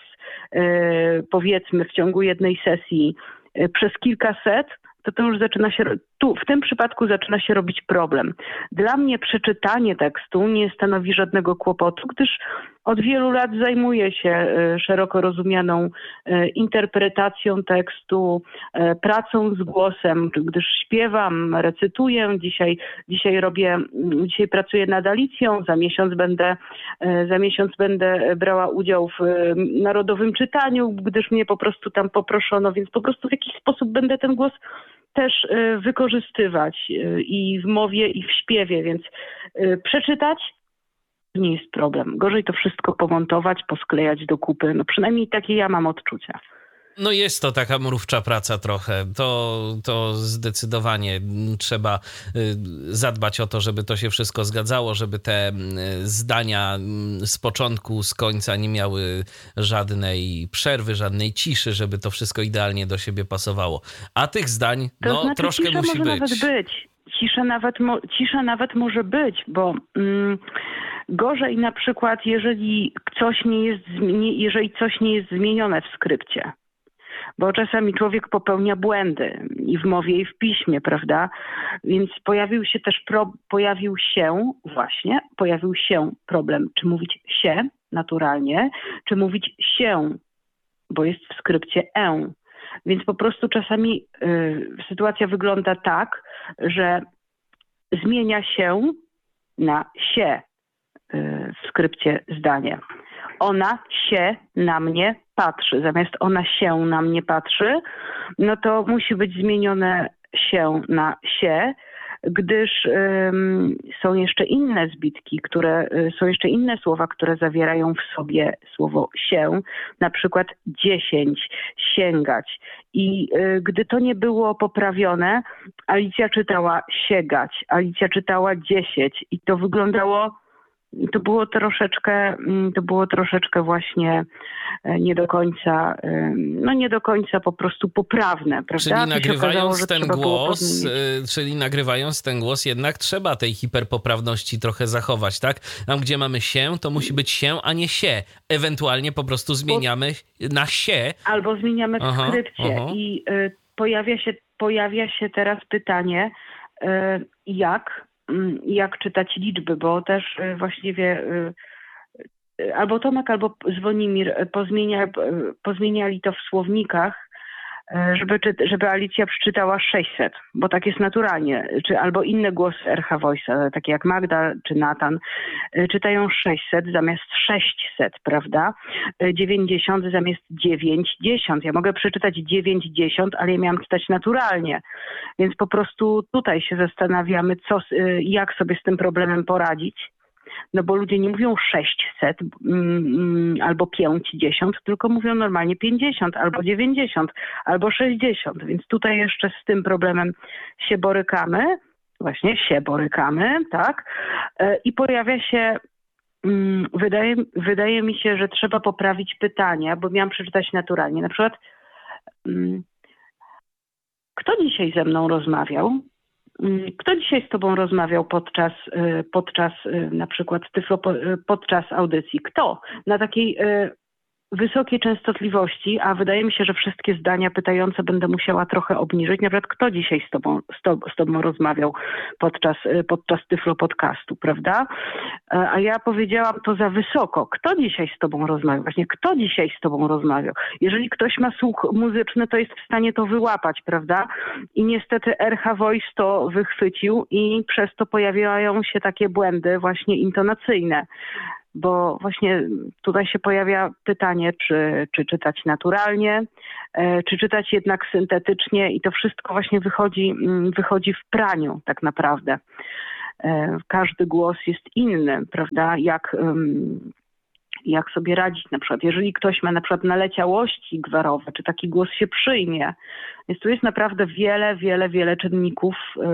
S4: yy, powiedzmy, w ciągu jednej sesji yy, przez kilkaset, to to już zaczyna się, tu w tym przypadku zaczyna się robić problem. Dla mnie przeczytanie tekstu nie stanowi żadnego kłopotu, gdyż od wielu lat zajmuję się szeroko rozumianą interpretacją tekstu, pracą z głosem, gdyż śpiewam, recytuję, dzisiaj, dzisiaj robię, dzisiaj pracuję nad Alicją, za miesiąc będę, za miesiąc będę brała udział w narodowym czytaniu, gdyż mnie po prostu tam poproszono, więc po prostu w jakiś sposób będę ten głos też wykorzystywać i w mowie, i w śpiewie, więc przeczytać nie jest problem. Gorzej to wszystko pomontować, posklejać do kupy. No przynajmniej takie ja mam odczucia.
S1: No jest to taka mrówcza praca trochę. To, to zdecydowanie trzeba zadbać o to, żeby to się wszystko zgadzało, żeby te zdania z początku, z końca nie miały żadnej przerwy, żadnej ciszy, żeby to wszystko idealnie do siebie pasowało. A tych zdań,
S4: to
S1: no
S4: znaczy,
S1: troszkę
S4: cisza
S1: musi
S4: może
S1: być.
S4: Nawet być. Cisza nawet, mo- cisza nawet może być, bo mm, gorzej na przykład, jeżeli coś nie jest, zmi- jeżeli coś nie jest zmienione w skrypcie. Bo czasami człowiek popełnia błędy i w mowie, i w piśmie, prawda? Więc pojawił się też, pro, pojawił się właśnie, pojawił się problem, czy mówić się naturalnie, czy mówić się, bo jest w skrypcie e. Więc po prostu czasami y, sytuacja wygląda tak, że zmienia się na się y, w skrypcie zdanie. Ona się na mnie patrzy. Zamiast ona się na mnie patrzy, no to musi być zmienione się na się, gdyż ym, są jeszcze inne zbitki, które y, są jeszcze inne słowa, które zawierają w sobie słowo się, na przykład dziesięć, sięgać. I y, gdy to nie było poprawione, Alicja czytała sięgać, Alicja czytała dziesięć i to wyglądało To było troszeczkę, to było troszeczkę właśnie nie do końca, no nie do końca po prostu poprawne, prawda?
S1: Czyli nagrywając ten głos, czyli nagrywając ten głos jednak trzeba tej hiperpoprawności trochę zachować, tak? Tam, gdzie mamy się, to musi być się, a nie się. Ewentualnie po prostu zmieniamy na się.
S4: Albo zmieniamy w aha, skrypcie aha. i y, pojawia się, pojawia się teraz pytanie, y, jak jak czytać liczby, bo też właściwie albo Tomek, albo Zwonimir pozmienia, pozmieniali to w słownikach, żeby, żeby Alicja przeczytała sześćset, bo tak jest naturalnie, czy albo inne głosy R H Voice'a, takie jak Magda czy Nathan, czytają sześćset zamiast sześćset, prawda? dziewięćdziesiąt zamiast dziewięćdziesiąt. Ja mogę przeczytać dziewięćdziesiąt, ale ja miałam czytać naturalnie, więc po prostu tutaj się zastanawiamy, co, jak sobie z tym problemem poradzić. No bo ludzie nie mówią sześćset mm, albo pięćdziesiąt, tylko mówią normalnie pięćdziesiąt albo dziewięćdziesiąt albo sześćdziesiąt. Więc tutaj jeszcze z tym problemem się borykamy. Właśnie się borykamy, tak? I pojawia się, mm, wydaje, wydaje mi się, że trzeba poprawić pytania, bo miałam przeczytać naturalnie. Na przykład, mm, kto dzisiaj ze mną rozmawiał? Kto dzisiaj z tobą rozmawiał podczas, podczas na przykład tyflo, podczas audycji? Kto? Na takiej wysokiej częstotliwości, a wydaje mi się, że wszystkie zdania pytające będę musiała trochę obniżyć. Na przykład kto dzisiaj z tobą, z tobą, z tobą rozmawiał podczas, podczas Tyflo Podcastu, prawda? A ja powiedziałam to za wysoko. Kto dzisiaj z tobą rozmawiał? Właśnie kto dzisiaj z tobą rozmawiał? Jeżeli ktoś ma słuch muzyczny, to jest w stanie to wyłapać, prawda? I niestety R H Voice to wychwycił i przez to pojawiają się takie błędy właśnie intonacyjne. Bo właśnie tutaj się pojawia pytanie, czy, czy czytać naturalnie, czy czytać jednak syntetycznie i to wszystko właśnie wychodzi, wychodzi w praniu tak naprawdę. Każdy głos jest inny, prawda? Jak, jak sobie radzić na przykład, jeżeli ktoś ma na przykład naleciałości gwarowe, czy taki głos się przyjmie. Więc tu jest naprawdę wiele, wiele, wiele czynników,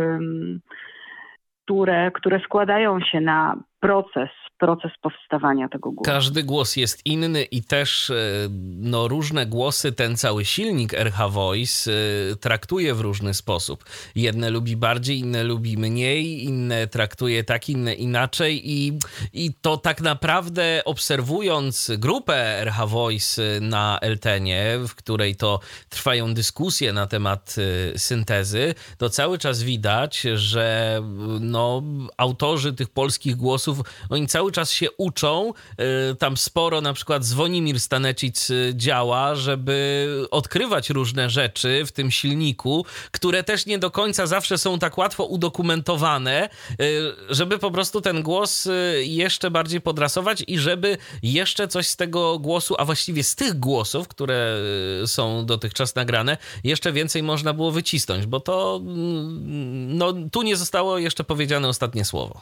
S4: które, które składają się na proces, proces powstawania tego głosu.
S1: Każdy głos jest inny i też no, różne głosy ten cały silnik R H Voice traktuje w różny sposób. Jedne lubi bardziej, inne lubi mniej, inne traktuje tak, inne inaczej i, i to tak naprawdę obserwując grupę R H Voice na Eltenie, w której to trwają dyskusje na temat syntezy, to cały czas widać, że no, autorzy tych polskich głosów, oni cały czas się uczą. Tam sporo na przykład Zwonimir Stanecic działa, żeby odkrywać różne rzeczy w tym silniku, które też nie do końca zawsze są tak łatwo udokumentowane, żeby po prostu ten głos jeszcze bardziej podrasować i żeby jeszcze coś z tego głosu, a właściwie z tych głosów, które są dotychczas nagrane, jeszcze więcej można było wycisnąć, bo to no, tu nie zostało jeszcze powiedziane ostatnie słowo.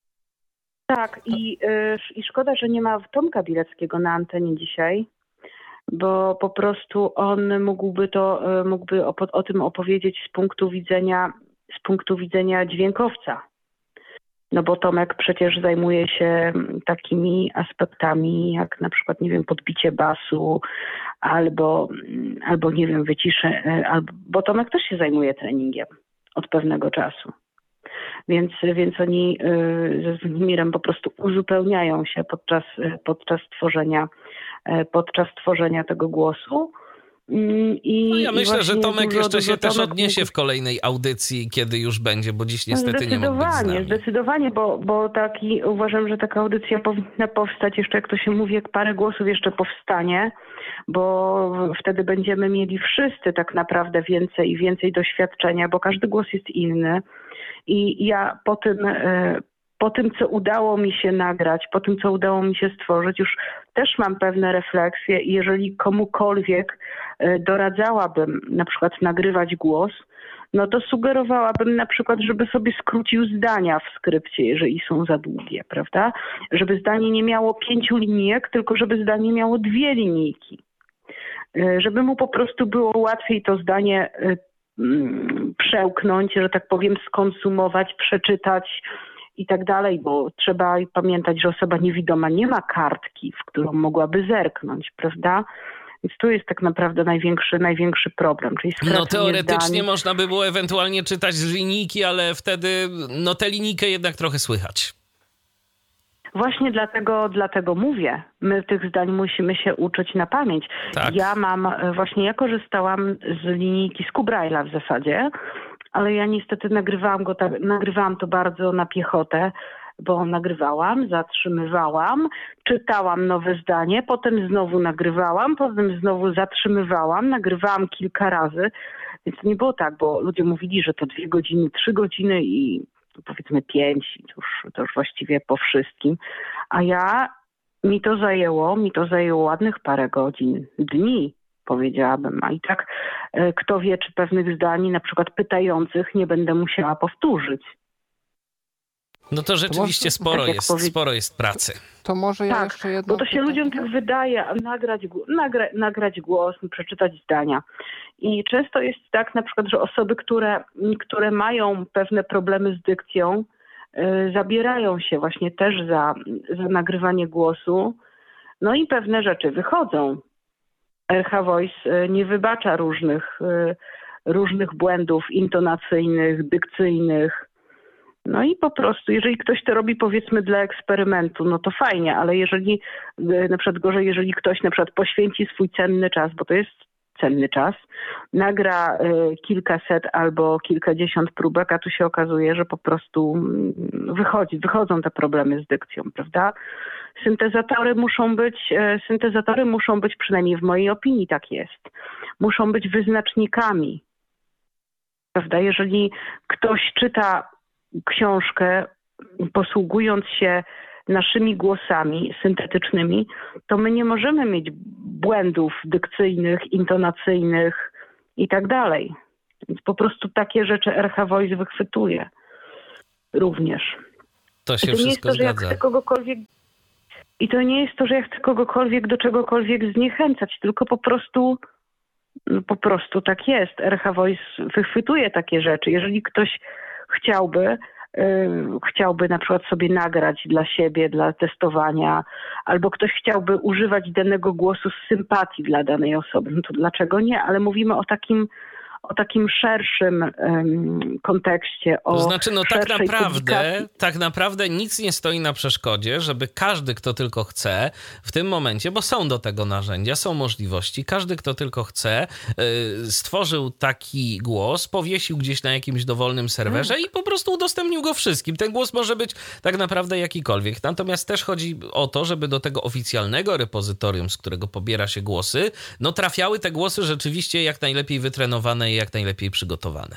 S4: Tak, i, i szkoda, że nie ma Tomka Bileckiego na antenie dzisiaj, bo po prostu on mógłby to, mógłby o, o tym opowiedzieć z punktu widzenia, z punktu widzenia dźwiękowca. No bo Tomek przecież zajmuje się takimi aspektami jak na przykład, nie wiem, podbicie basu albo, albo nie wiem, wycisze, albo, bo Tomek też się zajmuje treningiem od pewnego czasu. Więc, więc oni ze Zwonimirem po prostu uzupełniają się podczas, podczas, tworzenia, podczas tworzenia tego głosu. I,
S1: no ja myślę, że Tomek
S4: dużo,
S1: jeszcze
S4: dużo
S1: się też
S4: Tomek
S1: odniesie w kolejnej audycji, kiedy już będzie, bo dziś niestety nie mógł być z nami.
S4: Zdecydowanie, bo, bo taki, uważam, że taka audycja powinna powstać jeszcze, jak to się mówi, jak parę głosów jeszcze powstanie, bo wtedy będziemy mieli wszyscy tak naprawdę więcej i więcej doświadczenia, bo każdy głos jest inny. I ja po tym, po tym, co udało mi się nagrać, po tym, co udało mi się stworzyć, już też mam pewne refleksje i jeżeli komukolwiek doradzałabym na przykład nagrywać głos, no to sugerowałabym na przykład, żeby sobie skrócił zdania w skrypcie, jeżeli są za długie, prawda? Żeby zdanie nie miało pięciu linijek, tylko żeby zdanie miało dwie linijki. Żeby mu po prostu było łatwiej to zdanie przełknąć, że tak powiem, skonsumować, przeczytać i tak dalej, bo trzeba pamiętać, że osoba niewidoma nie ma kartki, w którą mogłaby zerknąć, prawda? Więc tu jest tak naprawdę największy, największy problem. Czyli
S1: no teoretycznie zdań. Można by było ewentualnie czytać z linijki, ale wtedy no tę linijkę jednak trochę słychać.
S4: Właśnie dlatego, dlatego mówię, my tych zdań musimy się uczyć na pamięć. Tak. Ja mam, właśnie ja korzystałam z linijki z Kubraila w zasadzie, ale ja niestety nagrywałam go tak, nagrywałam to bardzo na piechotę, bo nagrywałam, zatrzymywałam, czytałam nowe zdanie, potem znowu nagrywałam, potem znowu zatrzymywałam, nagrywałam kilka razy, więc nie było tak, bo ludzie mówili, że to dwie godziny, trzy godziny i powiedzmy pięć, to już, to już właściwie po wszystkim, a ja, mi to zajęło, mi to zajęło ładnych parę godzin, dni, powiedziałabym, a i tak kto wie, czy pewnych zdań, na przykład pytających, nie będę musiała powtórzyć.
S1: No to rzeczywiście to sporo, tak jest, powie... sporo jest pracy.
S3: To może ja
S4: tak,
S3: jeszcze jedno
S4: bo to się
S3: pytanie.
S4: ludziom tak wydaje, nagrać, nagra, nagrać głos, przeczytać zdania. I często jest tak na przykład, że osoby, które, które mają pewne problemy z dykcją, yy, zabierają się właśnie też za, za nagrywanie głosu, no i pewne rzeczy wychodzą. R H Voice nie wybacza różnych, yy, różnych błędów intonacyjnych, dykcyjnych. No i po prostu, jeżeli ktoś to robi powiedzmy dla eksperymentu, no to fajnie, ale jeżeli na przykład gorzej, jeżeli ktoś na przykład poświęci swój cenny czas, bo to jest cenny czas, nagra y, kilkaset albo kilkadziesiąt próbek, a tu się okazuje, że po prostu wychodzi, wychodzą te problemy z dykcją, prawda? Syntezatory muszą być, y, syntezatory muszą być, przynajmniej w mojej opinii tak jest, muszą być wyznacznikami, prawda? Jeżeli ktoś czyta książkę posługując się naszymi głosami syntetycznymi, to my nie możemy mieć błędów dykcyjnych, intonacyjnych i tak dalej. Więc po prostu takie rzeczy R H Voice wychwytuje również.
S1: To się
S4: I to nie jest
S1: wszystko
S4: to, że ja
S1: zgadza.
S4: chcę kogokolwiek I to nie jest to, że ja chcę kogokolwiek do czegokolwiek zniechęcać, tylko po prostu no po prostu tak jest. R H Voice wychwytuje takie rzeczy. Jeżeli ktoś chciałby, chciałby na przykład sobie nagrać dla siebie, dla testowania, albo ktoś chciałby używać danego głosu z sympatii dla danej osoby, no to dlaczego nie? Ale mówimy o takim, o takim szerszym um, kontekście. O
S1: to znaczy, no tak naprawdę,
S4: publikacji.
S1: tak naprawdę nic nie stoi na przeszkodzie, żeby każdy, kto tylko chce w tym momencie, bo są do tego narzędzia, są możliwości, każdy, kto tylko chce, yy, stworzył taki głos, powiesił gdzieś na jakimś dowolnym serwerze hmm. i po prostu udostępnił go wszystkim. Ten głos może być tak naprawdę jakikolwiek. Natomiast też chodzi o to, żeby do tego oficjalnego repozytorium, z którego pobiera się głosy, no trafiały te głosy rzeczywiście jak najlepiej wytrenowane i jak najlepiej przygotowane.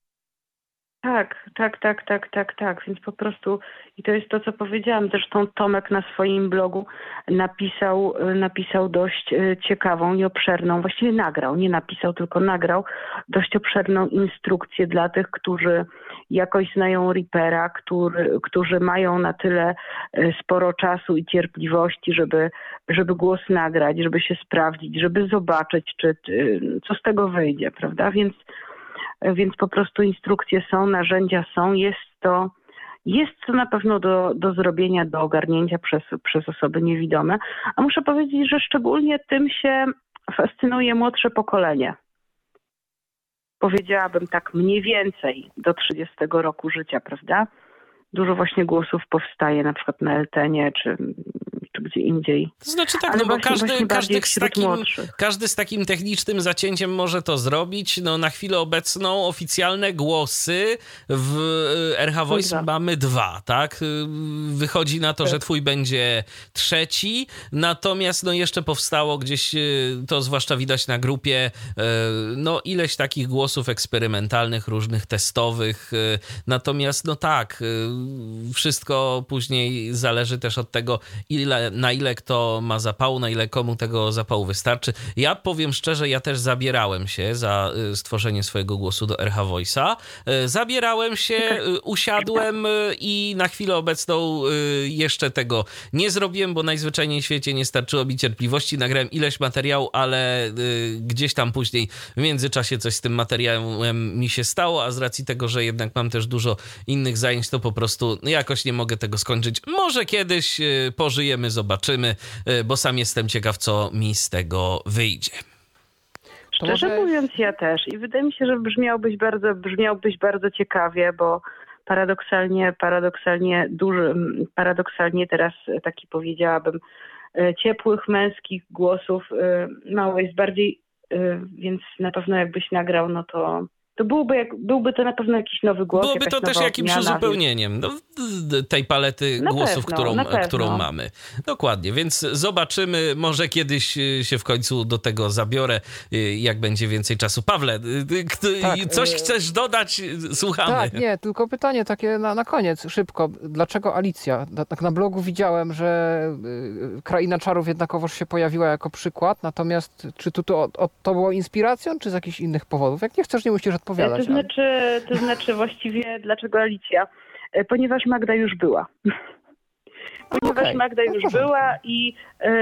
S4: Tak, tak, tak, tak, tak, tak. Więc po prostu i to jest to, co powiedziałam. Zresztą Tomek na swoim blogu napisał, napisał dość ciekawą i obszerną, właściwie nagrał, nie napisał, tylko nagrał dość obszerną instrukcję dla tych, którzy jakoś znają Reapera, który, którzy mają na tyle sporo czasu i cierpliwości, żeby, żeby głos nagrać, żeby się sprawdzić, żeby zobaczyć, czy, co z tego wyjdzie, prawda? Więc Więc po prostu instrukcje są, narzędzia są, jest to, jest to na pewno do, do zrobienia, do ogarnięcia przez, przez osoby niewidome. A muszę powiedzieć, że szczególnie tym się fascynuje młodsze pokolenie. Powiedziałabym tak mniej więcej do trzydziestego roku życia, prawda? Dużo właśnie głosów powstaje na przykład na Eltenie czy, czy gdzie indziej.
S1: To znaczy tak,
S4: Ale
S1: no bo
S4: właśnie,
S1: każdy,
S4: właśnie
S1: każdy, z takim,
S4: młodszych.
S1: każdy z takim technicznym zacięciem może to zrobić. No na chwilę obecną oficjalne głosy w R H Voice
S4: dwa.
S1: mamy dwa, tak? Wychodzi na to,
S4: tak.
S1: że twój będzie trzeci, natomiast no jeszcze powstało gdzieś, to zwłaszcza widać na grupie, no ileś takich głosów eksperymentalnych, różnych testowych, natomiast no tak, wszystko później zależy też od tego, ile, na ile kto ma zapału, na ile komu tego zapału wystarczy. Ja powiem szczerze, ja też zabierałem się za stworzenie swojego głosu do R H Voice'a. Zabierałem się, usiadłem i na chwilę obecną jeszcze tego nie zrobiłem, bo najzwyczajniej w świecie nie starczyło mi cierpliwości. Nagrałem ileś materiału, ale gdzieś tam później w międzyczasie coś z tym materiałem mi się stało, a z racji tego, że jednak mam też dużo innych zajęć, to po prostu jakoś nie mogę tego skończyć. Może kiedyś pożyjemy, zobaczymy, bo sam jestem ciekaw, co mi z tego wyjdzie.
S4: Szczerze
S3: może...
S4: mówiąc, ja też. I wydaje mi się, że brzmiałbyś bardzo, brzmiałbyś bardzo ciekawie, bo paradoksalnie, paradoksalnie duży, paradoksalnie teraz taki powiedziałabym ciepłych, męskich głosów mało jest bardziej, więc na pewno jakbyś nagrał, no to To byłby, jak, byłby to na pewno jakiś nowy głos.
S1: Byłoby to też jakimś odmiana, uzupełnieniem no, tej palety
S4: na
S1: głosów,
S4: pewno,
S1: którą, którą mamy. Dokładnie, więc zobaczymy, może kiedyś się w końcu do tego zabiorę, jak będzie więcej czasu. Pawle, tak, coś chcesz dodać? Słuchamy.
S3: Tak, nie, tylko pytanie takie na, na koniec, szybko. Dlaczego Alicja? Tak na blogu widziałem, że Kraina Czarów jednakowoż się pojawiła jako przykład, natomiast czy tu to, to, to było inspiracją, czy z jakichś innych powodów? Jak nie chcesz, nie musisz odpowiadać.
S4: To znaczy, to znaczy właściwie dlaczego Alicja? Ponieważ Magda już była. Ponieważ okay. Magda już no, była i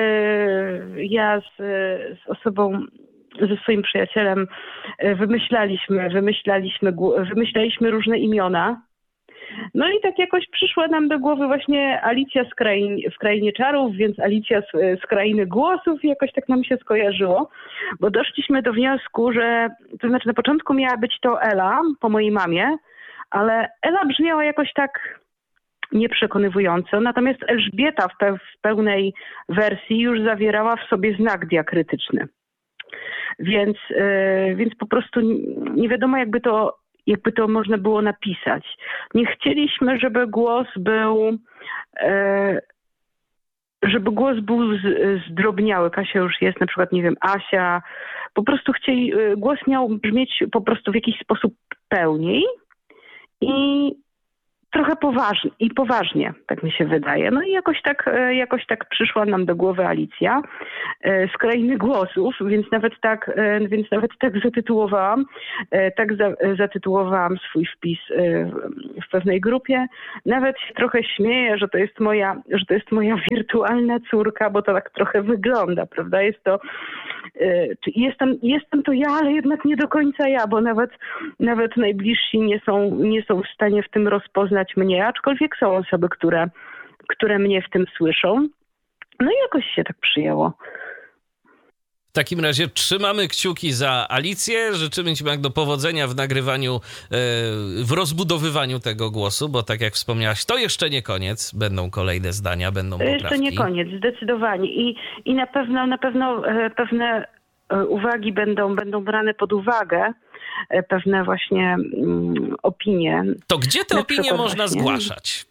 S4: yy, ja z, z osobą, ze swoim przyjacielem wymyślaliśmy, wymyślaliśmy, wymyślaliśmy różne imiona. No i tak jakoś przyszła nam do głowy właśnie Alicja z krain, w Krainie Czarów, więc Alicja z, z Krainy Głosów i jakoś tak nam się skojarzyło, bo doszliśmy do wniosku, że to znaczy na początku miała być to Ela po mojej mamie, ale Ela brzmiała jakoś tak nieprzekonywująco, natomiast Elżbieta w, pe- w pełnej wersji już zawierała w sobie znak diakrytyczny. Więc, yy, więc po prostu nie wiadomo, jakby to, jakby to można było napisać. Nie chcieliśmy, żeby głos był yy, żeby głos był z, zdrobniały. Kasia już jest, na przykład, nie wiem, Asia. Po prostu chcieli, głos miał brzmieć po prostu w jakiś sposób pełniej i trochę poważnie, i poważnie, tak mi się wydaje. No i jakoś tak, jakoś tak przyszła nam do głowy Alicja z krainy głosów, więc nawet tak, więc nawet tak zatytułowałam, tak za, zatytułowałam swój wpis w pewnej grupie. Nawet się trochę śmieję, że to jest moja, że to jest moja wirtualna córka, bo to tak trochę wygląda, prawda? Jest to, jestem, jestem to ja, ale jednak nie do końca ja, bo nawet, nawet najbliżsi nie są, nie są w stanie w tym rozpoznać mnie, aczkolwiek są osoby, które, które mnie w tym słyszą. No i jakoś się tak przyjęło.
S1: W takim razie trzymamy kciuki za Alicję. Życzymy ci, Magdo, powodzenia w nagrywaniu, w rozbudowywaniu tego głosu, bo tak jak wspomniałaś, to jeszcze nie koniec. Będą kolejne zdania, będą poprawki.
S4: To jeszcze nie koniec, zdecydowanie. I, i na pewno, na pewno pewne uwagi będą, będą brane pod uwagę, pewne właśnie um, opinie.
S1: To gdzie te
S4: na
S1: opinie można
S4: właśnie,
S1: zgłaszać?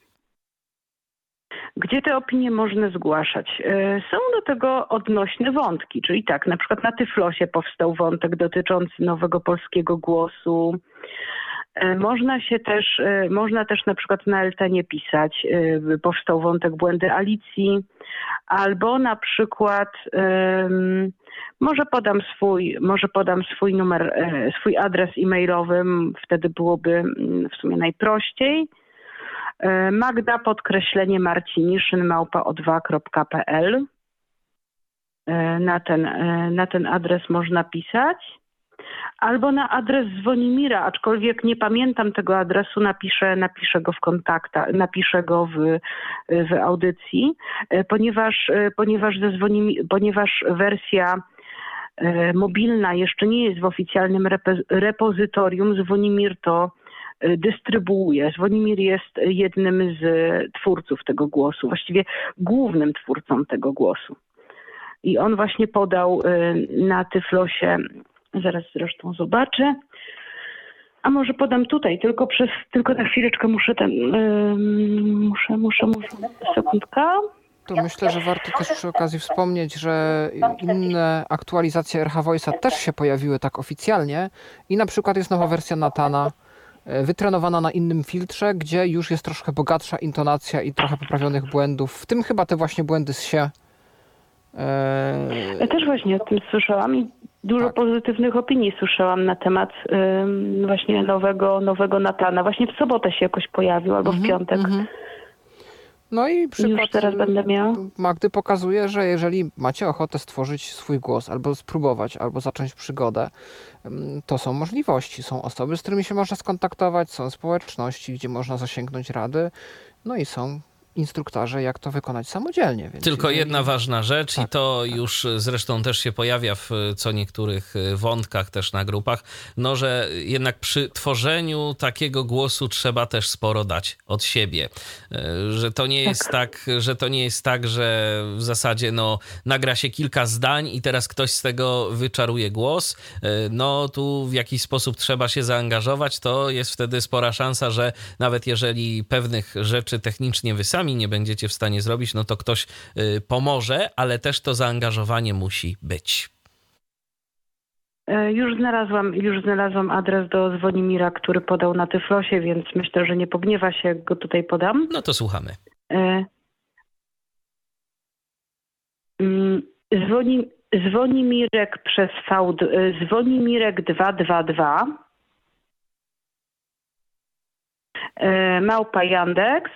S4: Gdzie te opinie można zgłaszać? Są do tego odnośne wątki, czyli tak, na przykład na Tyflosie powstał wątek dotyczący nowego polskiego głosu. Można się też, można też na przykład na Eltenie pisać, powstał wątek błędy Alicji, albo na przykład um, może podam swój, może podam swój numer, swój adres e-mailowy, wtedy byłoby w sumie najprościej. Magda podkreślenie Marciniszyn małpa o dwa kropka p l. Na ten, na ten adres można pisać. Albo na adres Zwonimira, aczkolwiek nie pamiętam tego adresu, napiszę, napiszę go w kontaktach, napiszę go w, w audycji, ponieważ, ponieważ, ze Zwonimi, ponieważ wersja mobilna jeszcze nie jest w oficjalnym repo- repozytorium. Zwonimir to dystrybuuje. Zwonimir jest jednym z twórców tego głosu, właściwie głównym twórcą tego głosu. I on właśnie podał na Tyflosie, zaraz zresztą zobaczę, a może podam tutaj, tylko przez, tylko na chwileczkę muszę ten, yy, muszę, muszę, muszę, sekundka.
S3: To myślę, że warto też przy okazji wspomnieć, że inne aktualizacje R H Voice'a też się pojawiły tak oficjalnie i na przykład jest nowa wersja Natana, wytrenowana na innym filtrze, gdzie już jest troszkę bogatsza intonacja i trochę poprawionych błędów, w tym chyba te właśnie błędy z się.
S4: Ja też właśnie o tym słyszałam i dużo tak. pozytywnych opinii słyszałam na temat um, właśnie nowego, nowego Natana. Właśnie w sobotę się jakoś pojawił, albo w piątek. Mm-hmm.
S3: No i przykład
S4: Już teraz będę miała.
S3: Magdy pokazuje, że jeżeli macie ochotę stworzyć swój głos, albo spróbować, albo zacząć przygodę, to są możliwości. Są osoby, z którymi się można skontaktować, są społeczności, gdzie można zasięgnąć rady, no i są instruktorzy, jak to wykonać samodzielnie. Więc
S1: Tylko
S3: jeżeli...
S1: jedna ważna rzecz tak, i to tak. już zresztą też się pojawia w co niektórych wątkach też na grupach, no że jednak przy tworzeniu takiego głosu trzeba też sporo dać od siebie. Że to nie jest tak, tak że to nie jest tak, że w zasadzie no nagra się kilka zdań i teraz ktoś z tego wyczaruje głos. No tu w jakiś sposób trzeba się zaangażować, to jest wtedy spora szansa, że nawet jeżeli pewnych rzeczy technicznie wy sami nie będziecie w stanie zrobić, no to ktoś y, pomoże, ale też to zaangażowanie musi być.
S4: Już znalazłam, już znalazłam adres do Zwonimira, który podał na Tyflosie, więc myślę, że nie pogniewa się, jak go tutaj podam.
S1: No to słuchamy.
S4: Zwoni, Zwonimirek przez V, Zwonimirek dwieście dwadzieścia dwa, małpa Yandex,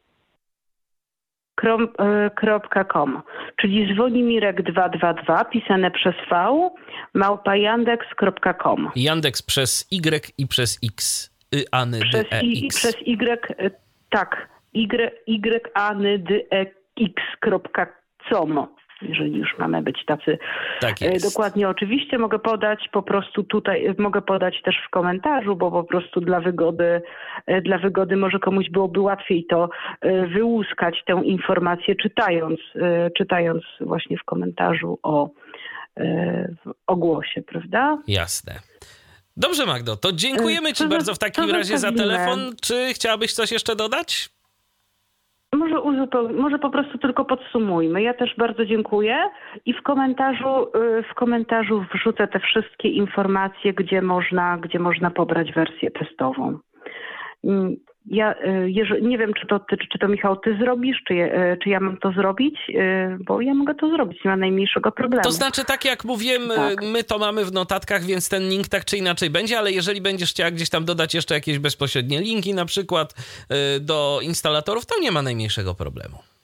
S4: kropka com, czyli Zwonimirek dwieście dwadzieścia dwa pisane przez V, małpa yandex kropka com.
S1: Yandex przez Y i przez X. Y, Any,
S4: przez
S1: D, E,
S4: I,
S1: X.
S4: Przez Y, tak. Y, Y, Any, D, E, X kropka com. jeżeli już mamy być tacy
S1: Tak
S4: e,
S1: jest.
S4: dokładnie. Oczywiście mogę podać po prostu tutaj, mogę podać też w komentarzu, bo po prostu dla wygody, e, dla wygody może komuś byłoby łatwiej to e, wyłuskać tę informację czytając, e, czytając właśnie w komentarzu o, e, o głosie, prawda?
S1: Jasne. Dobrze, Magdo, to dziękujemy Ci
S4: To
S1: bardzo w takim
S4: to
S1: razie za
S4: zostawimy.
S1: telefon. Czy chciałabyś coś jeszcze dodać?
S4: Może, uzupeł... Może po prostu tylko podsumujmy. Ja też bardzo dziękuję i w komentarzu, y, w komentarzu wrzucę te wszystkie informacje, gdzie można, gdzie można pobrać wersję testową. Mm, Ja y, jeżeli, nie wiem, czy to, ty, czy to Michał ty zrobisz, czy, je, y, czy ja mam to zrobić, y, bo ja mogę to zrobić, nie ma najmniejszego problemu.
S1: To znaczy, tak jak mówiłem,
S4: Tak.
S1: my to mamy w notatkach, więc ten link tak czy inaczej będzie, ale jeżeli będziesz chciała gdzieś tam dodać jeszcze jakieś bezpośrednie linki, na przykład y, do instalatorów, to nie ma najmniejszego problemu.